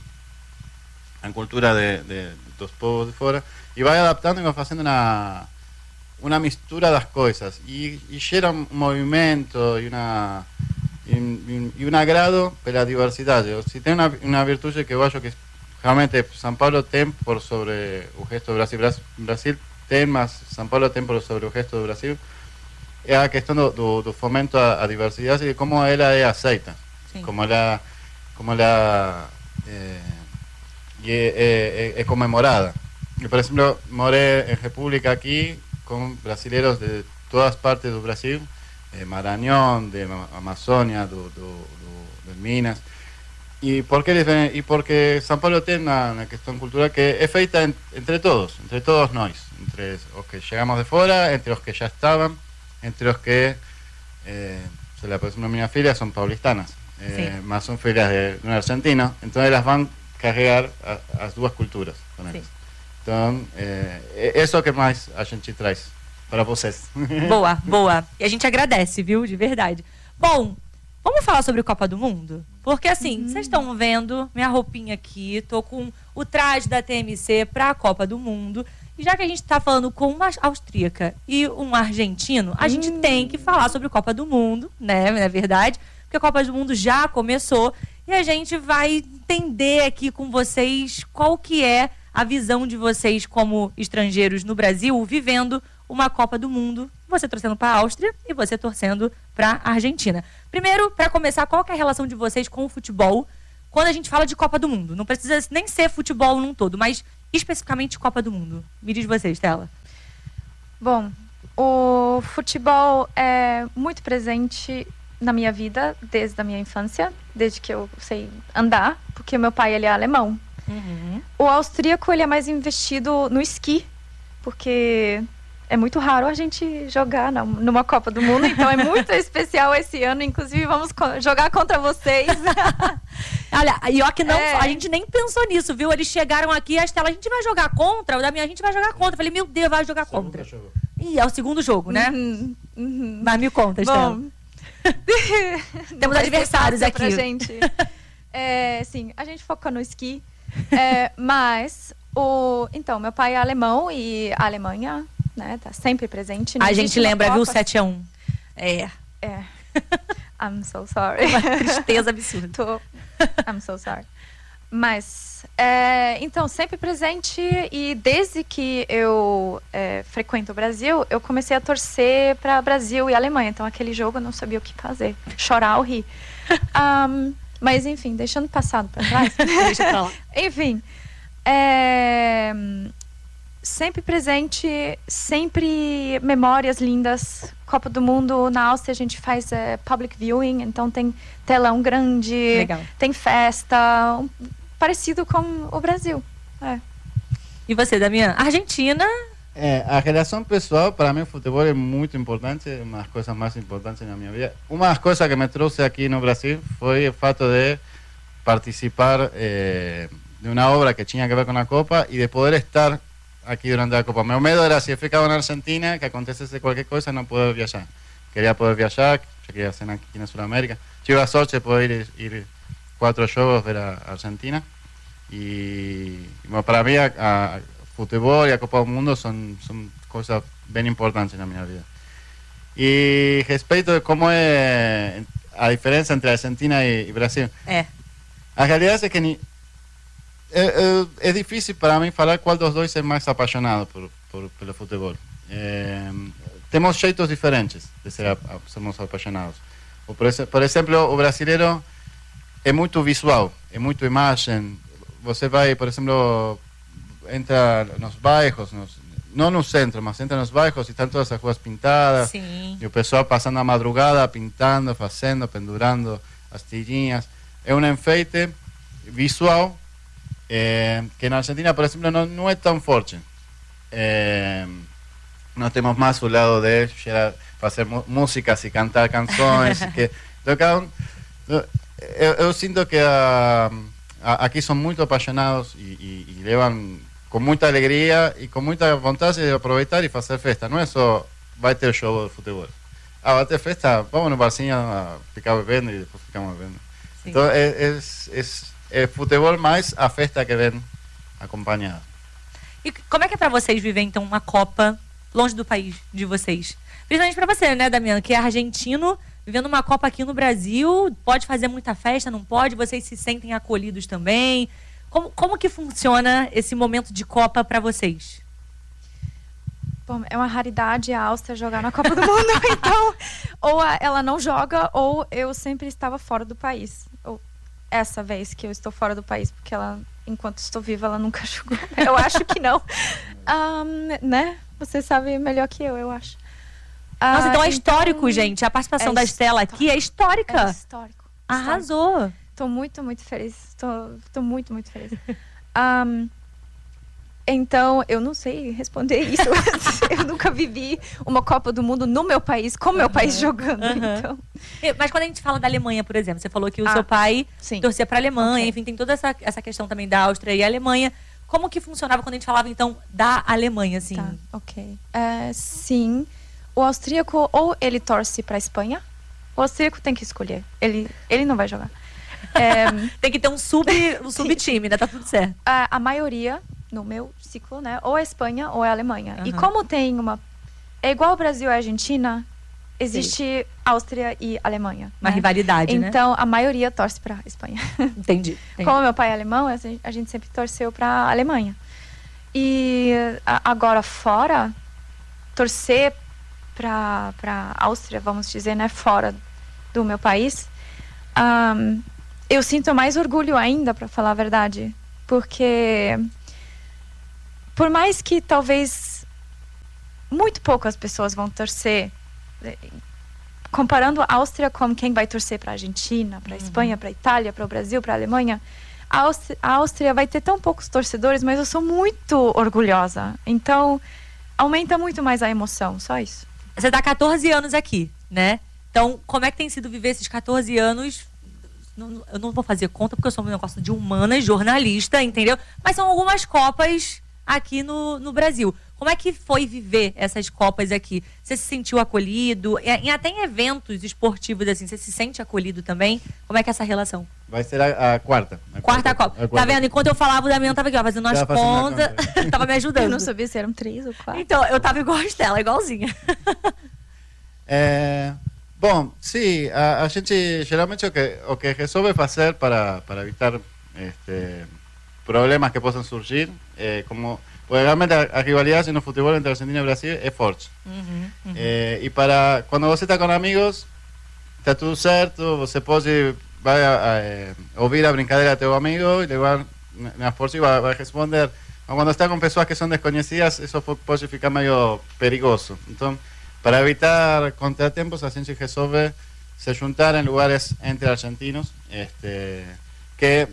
a cultura de, de, dos povos de fora, e vai adaptando e vai fazendo uma una mistura das coisas e, e gera um movimento e uma e, um- e um agrado pela diversidade. Se tem uma, uma virtude que eu acho que realmente São Paulo tem por sobre o resto do Brasil, Bras- Brasil tem, mas São Paulo tem por sobre o resto do Brasil, é a questão do, do, do fomento à, à diversidade e como ela é aceita, Sim. como ela, como ela é, e é, é, é, é comemorada. Eu, por exemplo, morei em República aqui com brasileiros de todas partes do Brasil, de Maranhão, de Ma- Amazônia, do, do, do, de Minas. E porque, eles vêm- e porque São Paulo tem uma, uma questão cultural que é feita en- entre todos, entre todos nós, entre os que chegamos de fora, entre os que já estavam, entre os que, eh, se la, por exemplo, minhas filhas são paulistanas, eh, Sim. mas são filhas de, de um argentino, então elas vão carregar a, as duas culturas com elas. Sim. Então, é, é isso que mais a gente traz para vocês. Boa, boa. E a gente agradece, viu? De verdade. Bom, vamos falar sobre o Copa do Mundo? Porque assim, vocês estão vendo minha roupinha aqui, tô com o traje da T M C para a Copa do Mundo. E já que a gente tá falando com uma austríaca e um argentino, a gente tem que falar sobre o Copa do Mundo, né? Não é verdade? Porque a Copa do Mundo já começou e a gente vai entender aqui com vocês qual que é a visão de vocês como estrangeiros no Brasil, vivendo uma Copa do Mundo, você torcendo para a Áustria e você torcendo para a Argentina. Primeiro, para começar, qual que é a relação de vocês com o futebol quando a gente fala de Copa do Mundo? Não precisa nem ser futebol num todo, mas especificamente Copa do Mundo. Me diz você, Stella. Bom, o futebol é muito presente na minha vida desde a minha infância, desde que eu sei andar, porque meu pai ele é alemão. Uhum. O austríaco ele é mais investido no esqui, porque é muito raro a gente jogar na, numa Copa do Mundo, então é muito especial esse ano. Inclusive, vamos co- jogar contra vocês. Olha, e ó que não, É. a gente nem pensou nisso, viu? Eles chegaram aqui, a Estela, a gente vai jogar contra, o da minha, a gente vai jogar contra. Eu falei, meu Deus, vai jogar contra. Ih, é o segundo jogo, né? Uhum, uhum. Mas me conta, Estela. Bom, Temos adversários pra aqui. gente. É, sim, a gente foca no esqui. É, mas, o, então, meu pai é alemão e a Alemanha, né, tá sempre presente. Não A existe gente uma lembra, viu, Copa- sete a um. É, É. I'm so sorry. uma tristeza absurda. Tô... I'm so sorry. Mas, é, então, sempre presente e desde que eu é, frequento o Brasil, eu comecei a torcer para Brasil e Alemanha. Então, aquele jogo eu não sabia o que fazer. Chorar ou rir. Um, mas, enfim, deixando o passado para trás. Deixa pra lá. Enfim, é, sempre presente, sempre memórias lindas. Copa do Mundo na Áustria a gente faz é, public viewing, então tem telão grande, Legal. tem festa, um- parecido com o Brasil. É. E você, Damian? Argentina, É, a relação pessoal, para mim, o futebol é muito importante, é uma das coisas mais importantes na minha vida. Uma das coisas que me trouxe aqui no Brasil foi o fato de participar eh, de uma obra que tinha que ver com a Copa e de poder estar aqui durante a Copa. Meu medo era, se eu ficava na Argentina, que acontecesse qualquer coisa, não poder viajar. Queria poder viajar, eu queria ser aqui na Sudamérica. Tive a sorte de poder ir, ir quatro jogos ver a Argentina. E, bom, para mim, a, a futebol e a Copa do Mundo são, são coisas bem importantes na minha vida. E respeito de como é a diferença entre Argentina e, e Brasil. é. A realidade é que ni, é, é, é difícil para mim falar qual dos dois é mais apaixonado por, por, pelo futebol. É, temos jeitos diferentes de ser, a- sermos apaixonados. O, por, exe- por exemplo, o brasileiro é muito visual, é muito imagem. Você vai, por exemplo, entra nos bairros, nos, não no centro, mas entra nos bairros e estão todas as ruas pintadas. Sim. E o pessoal passando a madrugada, pintando, fazendo, pendurando as tirinhas. É um enfeite visual eh, que na Argentina, por exemplo, não, não é tão forte. Eh, nós temos mais o lado de gerar, fazer mu- músicas e cantar canções. e que, então, cada um, eu, eu sinto que a, a, aqui são muito apaixonados e, e, e levam com muita alegria e com muita vontade de aproveitar e fazer festa. Não é só vai ter show de futebol. Ah, vai ter festa, vamos no barzinho a ficar bebendo e depois ficamos bebendo. Sim. Então é, é, é, é futebol mais a festa que vem acompanhada. E como é que é pra vocês viver, então, uma Copa longe do país de vocês? Principalmente pra você, né, Damian, que é argentino, vivendo uma Copa aqui no Brasil, pode fazer muita festa, não pode? Vocês se sentem acolhidos também? Como, como que funciona esse momento de Copa pra vocês? Bom, é uma raridade a Áustria jogar na Copa do Mundo, então ou a- ela não joga ou eu sempre estava fora do país. Ou essa vez que eu estou fora do país, porque ela, enquanto estou viva, ela nunca jogou. Eu acho que não. Ahm, né? Você sabe melhor que eu, eu acho. Nossa, Ah, então é histórico, gente. A participação é da Estela aqui é histórica. É histórico. Arrasou. Estou muito, muito feliz. Estou muito, muito feliz. Ahm, então, eu não sei responder isso. Eu nunca vivi uma Copa do Mundo no meu país, com meu país jogando. Aham. Então, E- Mas quando a gente fala da Alemanha, por exemplo, você falou que o Ah, seu pai sim. torcia pra Alemanha, Ok. enfim, tem toda essa, essa questão também da Áustria e Alemanha. Como que funcionava quando a gente falava, então, da Alemanha, assim? Tá, ok. É, sim, o austríaco ou ele torce para a Espanha, o austríaco tem que escolher. Ele, ele não vai jogar. É, Tem que ter um sub, um sub-time, né? Tá tudo certo. a, a maioria, no meu ciclo, né, ou é Espanha ou é Alemanha. E Aham. como tem uma... É igual o Brasil e a Argentina, existe Áustria e Alemanha. Uma né? rivalidade, né? Então, a maioria torce para a Espanha. Entendi. entendi. Como meu pai é alemão, a gente- a gente sempre torceu para a Alemanha. E a- agora fora, torcer para para Áustria, vamos dizer, né, fora do meu país, um, eu sinto mais orgulho ainda, para falar a verdade, porque por mais que talvez muito poucas pessoas vão torcer, comparando a Áustria com quem vai torcer para a Argentina, para a uhum. Espanha, para a Itália, para o Brasil, para a Alemanha, a Áustria, a Áustria vai ter tão poucos torcedores, mas eu sou muito orgulhosa. Então, aumenta muito mais a emoção, só isso. Você tá há quatorze anos aqui, né? Então, como é que tem sido viver esses quatorze anos? Eu não vou fazer conta, porque eu sou um negócio de humanas, jornalista, entendeu? Mas são algumas Copas aqui no, no Brasil. Como é que foi viver essas Copas aqui? Você se sentiu acolhido? E, e até em eventos esportivos, assim, você se sente acolhido também? Como é que é essa relação? Vai ser a, a quarta. A quarta, quarta Copa. A quarta. Tá vendo? Enquanto eu falava, o Damião tava aqui, ó, fazendo as contas. Tava me ajudando. Eu não sabia se eram três ou quatro. Então, eu tava igual a Estela, igualzinha. É, bom, sim, a, a gente geralmente o que, o que resolve fazer para, para evitar este, problemas que possam surgir, é, como, porque realmente a, a rivalidade no futebol entre Argentina e Brasil é forte. Uhum, uhum. É, e para, quando você está com amigos, está tudo certo, você pode vai a, a, ouvir a brincadeira do teu amigo e levar na força e vai, vai responder. Mas quando está com pessoas que são desconhecidas, isso pode ficar meio perigoso. Então, para evitar contratempos, a gente resolve se juntar em lugares entre argentinos, este, que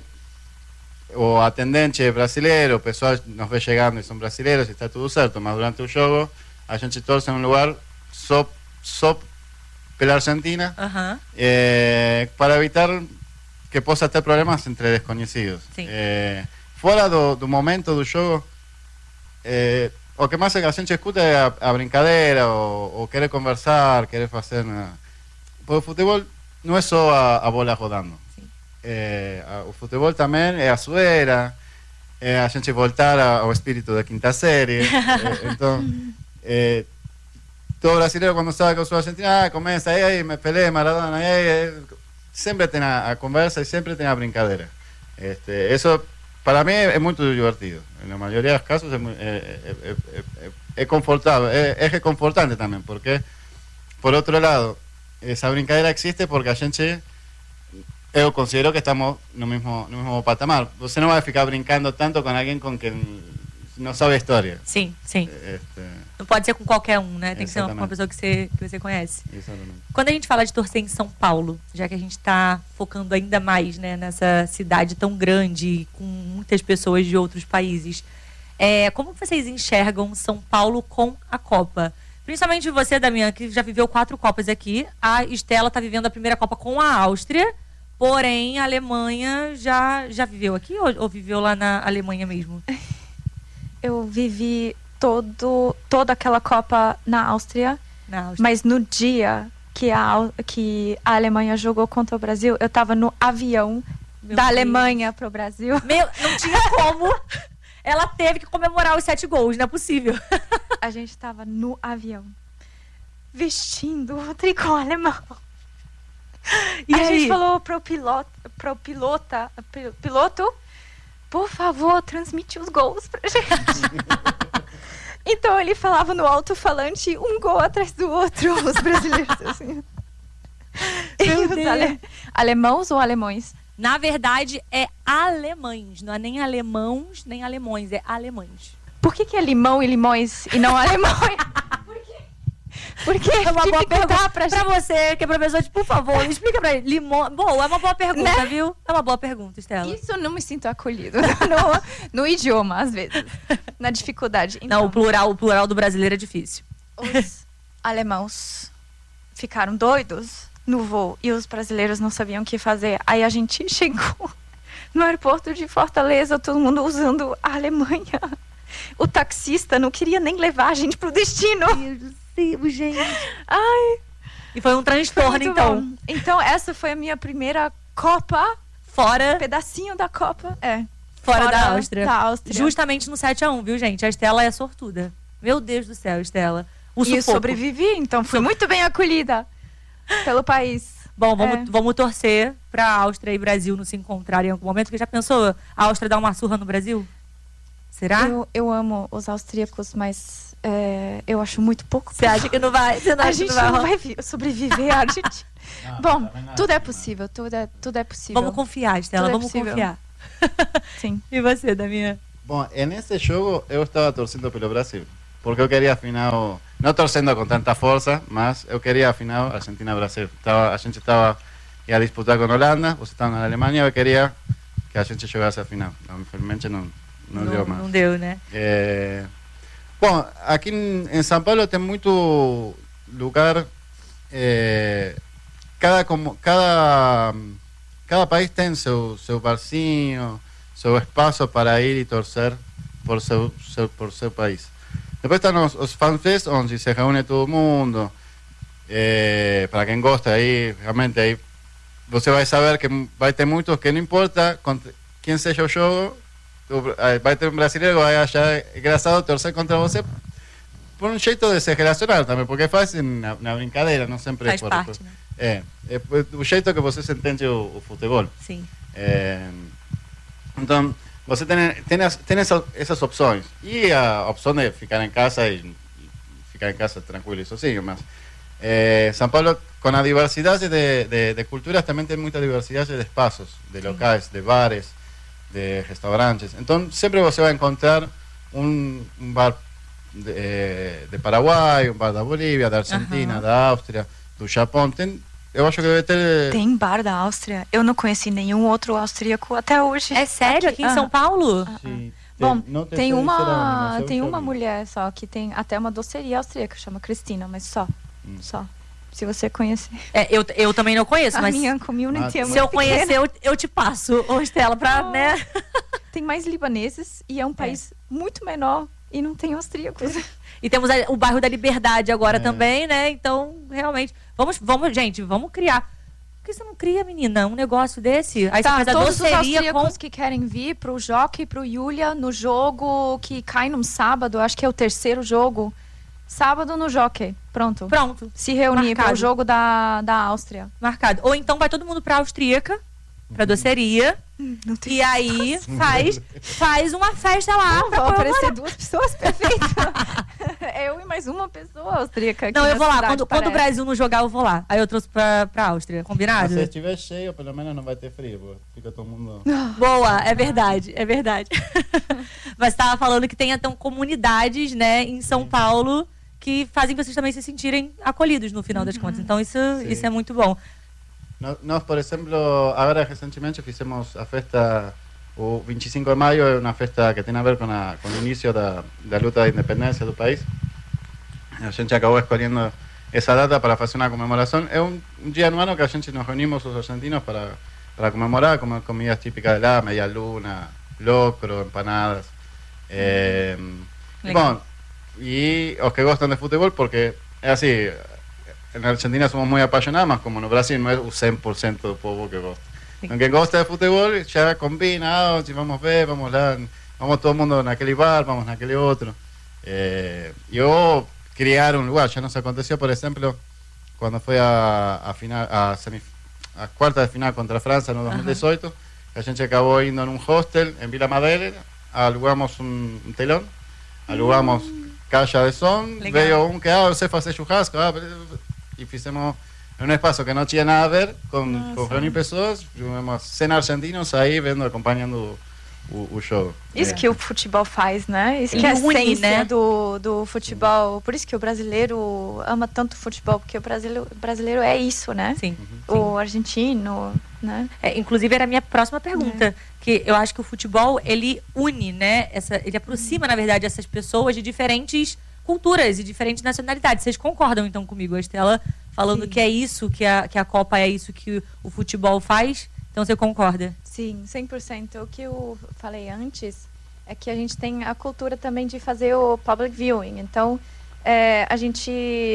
o atendente é brasileiro, o pessoal nos vê chegando e são brasileiros e está tudo certo, mas durante o jogo a gente torce em um lugar só, só pela Argentina, uh-huh. eh, para evitar que possa ter problemas entre desconhecidos. Eh, fora do, do momento do jogo, eh, o que mais a gente escuta é a, a brincadeira, ou, ou querer conversar, querer fazer... Né? Porque o futebol não é só a, a bola rodando. É, a, o futebol também é a zoeira, é a gente voltar a, ao espírito da quinta série. é, então, é, todo brasileiro quando sabe que eu sou argentino, ah, começa aí, aí, me Pelé, Maradona, aí, aí, sempre tem a, a conversa e sempre tem a brincadeira. Este, isso... Para mí es muy divertido. En la mayoría de los casos es, muy, es, es, es, es confortable, es, es reconfortante también, porque, por otro lado, esa brincadeira existe porque a gente, yo considero que estamos no mismo, no mismo patamar. Você não vai ficar brincando tanto com alguém com quem não sabe a história. Sim, sim. Este... Não pode ser com qualquer um, né? Tem Exatamente. que ser uma pessoa que você, que você conhece. Exatamente. Quando a gente fala de torcer em São Paulo, já que a gente está focando ainda mais, né, nessa cidade tão grande, com muitas pessoas de outros países, é, como vocês enxergam São Paulo com a Copa? Principalmente você, Damião, que já viveu quatro Copas aqui. A Estela está vivendo a primeira Copa com a Áustria, porém a Alemanha já, já viveu aqui ou, ou viveu lá na Alemanha mesmo? Eu vivi todo, toda aquela Copa na Áustria, na Áustria. Mas no dia que a, que a Alemanha jogou contra o Brasil, eu estava no avião Meu da Deus. Alemanha para o Brasil. Meu, não tinha como. Ela teve que comemorar os sete gols, não é possível. A gente estava no avião, vestindo o tricô alemão. E a aí? gente falou pro piloto, pro pilota, piloto, por favor, transmite os gols pra gente. Então ele falava no alto-falante, um gol atrás do outro, os brasileiros assim. E os ale... alemãos ou alemães? Na verdade, é alemães, não é nem alemãos, nem alemões, é alemães. Por que que é limão e limões e não alemães? Por quê? Porque é uma boa pergunta pra, pra você, que é professor, por favor, explica pra ele. Limão... Bom, é uma boa pergunta, né? Viu? É uma boa pergunta, Estela. Isso eu não me sinto acolhido no, no idioma, às vezes. Na dificuldade. Então, não, o plural, o plural do brasileiro é difícil. Os alemãos ficaram doidos no voo e os brasileiros não sabiam o que fazer. Aí a gente chegou no aeroporto de Fortaleza, todo mundo usando a Alemanha. O taxista não queria nem levar a gente pro destino. Meu Deus do céu, gente. Ai. E foi um transtorno, foi então. Bom. Então, essa foi a minha primeira Copa. Fora. Pedacinho da Copa. É. Fora, Fora da Áustria. Da Áustria. Justamente no sete a um, viu, gente? A Estela é sortuda. Meu Deus do céu, Estela. O e eu sobrevivi, então fui muito bem acolhida pelo país. Bom, vamos, é. vamos torcer pra Áustria e Brasil não se encontrarem em algum momento, porque já pensou a Áustria dar uma surra no Brasil? Será? Eu, eu amo os austríacos, mas é, eu acho muito pouco. Você acha que não vai? Você não A acha que gente não vai? não vai vi- sobreviver à Argentina. Bom, tudo é possível, tudo é, tudo é possível. Vamos confiar, Estela, Tudo é vamos possível. confiar. Sim. E você, Damian? Bom, en ese jogo eu estava torcendo pelo Brasil, porque eu queria afinal, não torcendo com tanta força, mas eu queria afinal Argentina-Brasil. Tava, a gente estava ia disputar com Holanda, você estava na Alemanha, eu queria que a gente jogasse a final. Infelizmente não, não, deu mais. Não deu, né? É, bom, aqui em, em São Paulo tem muito lugar, é, cada, como, cada, cada país tem seu, seu barzinho, seu espaço para ir e torcer por seu, seu, por seu país. Depois estão os, os fanfests, onde se reúne todo mundo. É, para quem gosta aí, realmente aí você vai saber que vai ter muitos que não importa contra quem seja o jogo, vai ter um brasileiro que vai achar engraçado torcer contra você por um jeito de se relacionar também, porque faz na, na brincadeira, não sempre Faz por, parte, por, né? é, é o jeito que você se entende o, o futebol. Sim. É, então, você tem, tem, as, tem essas, essas opções. E a opção de ficar em casa e, e ficar em casa tranquilo e sozinho. Mas é, São Paulo, com a diversidade de, de, de culturas, também tem muita diversidade de espaços, de locais, de bares, de restaurantes. Então, sempre você vai encontrar um, um bar de, de Paraguai, um bar da Bolívia, da Argentina, Aham. da Áustria, do Japão. Tem, eu acho que deve ter... Tem bar da Áustria. Eu não conheci nenhum outro austríaco até hoje. É sério? Aqui em Ah. São Paulo? Sim, Bom, não te tem sei dizer uma, onde, mas eu tem já uma vi. mulher só que tem até uma doceria austríaca, chama Cristina, mas só. Só. Se você conhecer. É, eu, eu também não conheço, A mas minha community é se muito eu conhecer, pequena. eu, eu te passo, ô Estela, pra, Oh. né? Tem mais libaneses e é um país muito menor e não tem austríacos. E temos a- o bairro da Liberdade agora É. também, né? Então, realmente, vamos, vamos, gente, vamos criar. Por que você não cria, menina, um negócio desse? Aí Tá, você faz a todos os doceria com... austríacos que querem vir pro Jockey, pro Yulia, no jogo que cai num sábado, acho que é o terceiro jogo. Sábado no Jockey, pronto. Pronto, Se reunir Marcado. pro jogo da, da Áustria. marcado. Ou então vai todo mundo pra Austríaca, pra doceria, Não tem e aí faz, faz uma festa lá. pra Vão comemorar. aparecer duas pessoas, perfeito. Eu e mais uma pessoa austríaca aqui Não, eu na vou lá. cidade, Quando, quando o parece. Brasil não jogar, eu vou lá. Aí eu trouxe pra, pra Áustria. Combinado? Mas se estiver cheio, pelo menos não vai ter frio, porque fica todo mundo... Boa, é verdade, é verdade. Mas estava falando que tem então comunidades, né, em São Paulo que fazem vocês também se sentirem acolhidos no final das contas. Então isso, Sim. isso é muito bom. Nós, nós, por exemplo, agora recentemente fizemos a festa, o vinte e cinco de maio é uma festa que tem a ver com, a, com o início da, da luta da independência do país. A gente acabou escolhendo essa data para fazer uma comemoração. É um, um dia no ano que a gente nos reunimos os argentinos para, para comemorar, comer comidas típicas de lá, meia luna, locro, empanadas. Eh, Legal. bom, e os que gostam de futebol, porque é assim, na Argentina somos muito apaixonados, mas como no Brasil não é o cem por cento do povo que gosta. Então, quem gosta de futebol já combina, ah, si vamos ver, vamos lá, vamos todo mundo naquele bar, vamos naquele outro. Eh, eu criar um lugar, já nos aconteceu, por exemplo, quando foi a, a, final, a, semif a quarta de final contra a França no dois mil e dezoito, a gente acabou indo num hostel em Vila Madeleine, alugamos um, um telão, alugamos caixa de som, Legal. veio um que, ah, eu sei fazer churrasco, ah, e fizemos em um espaço que não tinha nada a ver com, com reunir pessoas, tivemos cem argentinos aí vendo, acompanhando o, o show. Isso É. que o futebol faz, né? Isso E que é a une, essência né? do, do futebol. Por isso que o brasileiro ama tanto o futebol, porque o brasileiro, brasileiro é isso, né? Sim. O argentino, né? É, inclusive era a minha próxima pergunta, que eu acho que o futebol ele une, né? Essa, ele aproxima, na verdade, essas pessoas de diferentes culturas e diferentes nacionalidades. Vocês concordam então comigo, a Estela, falando Sim. que é isso que a, que a Copa é isso que o futebol faz? Então você concorda? Sim, cem por cento. O que eu falei antes é que a gente tem a cultura também de fazer o public viewing. Então, é, a gente,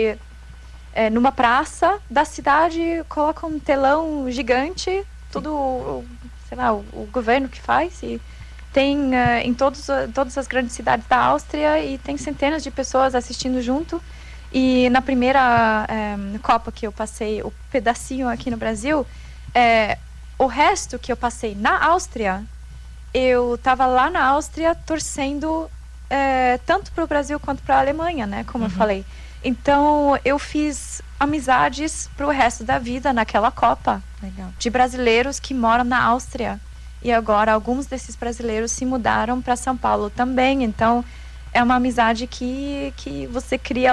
é, numa praça da cidade, coloca um telão gigante, tudo, o- sei lá, o, o governo que faz. E tem é, em todos, todas as grandes cidades da Áustria e tem centenas de pessoas assistindo junto. E na primeira é, Copa que eu passei, o pedacinho aqui no Brasil, é, o resto que eu passei na Áustria, eu estava lá na Áustria torcendo é, tanto para o Brasil quanto para a Alemanha, né? Como uhum. eu falei. Então, eu fiz amizades para o resto da vida naquela Copa. Legal. De brasileiros que moram na Áustria. E agora, alguns desses brasileiros se mudaram para São Paulo também. Então, é uma amizade que, que você cria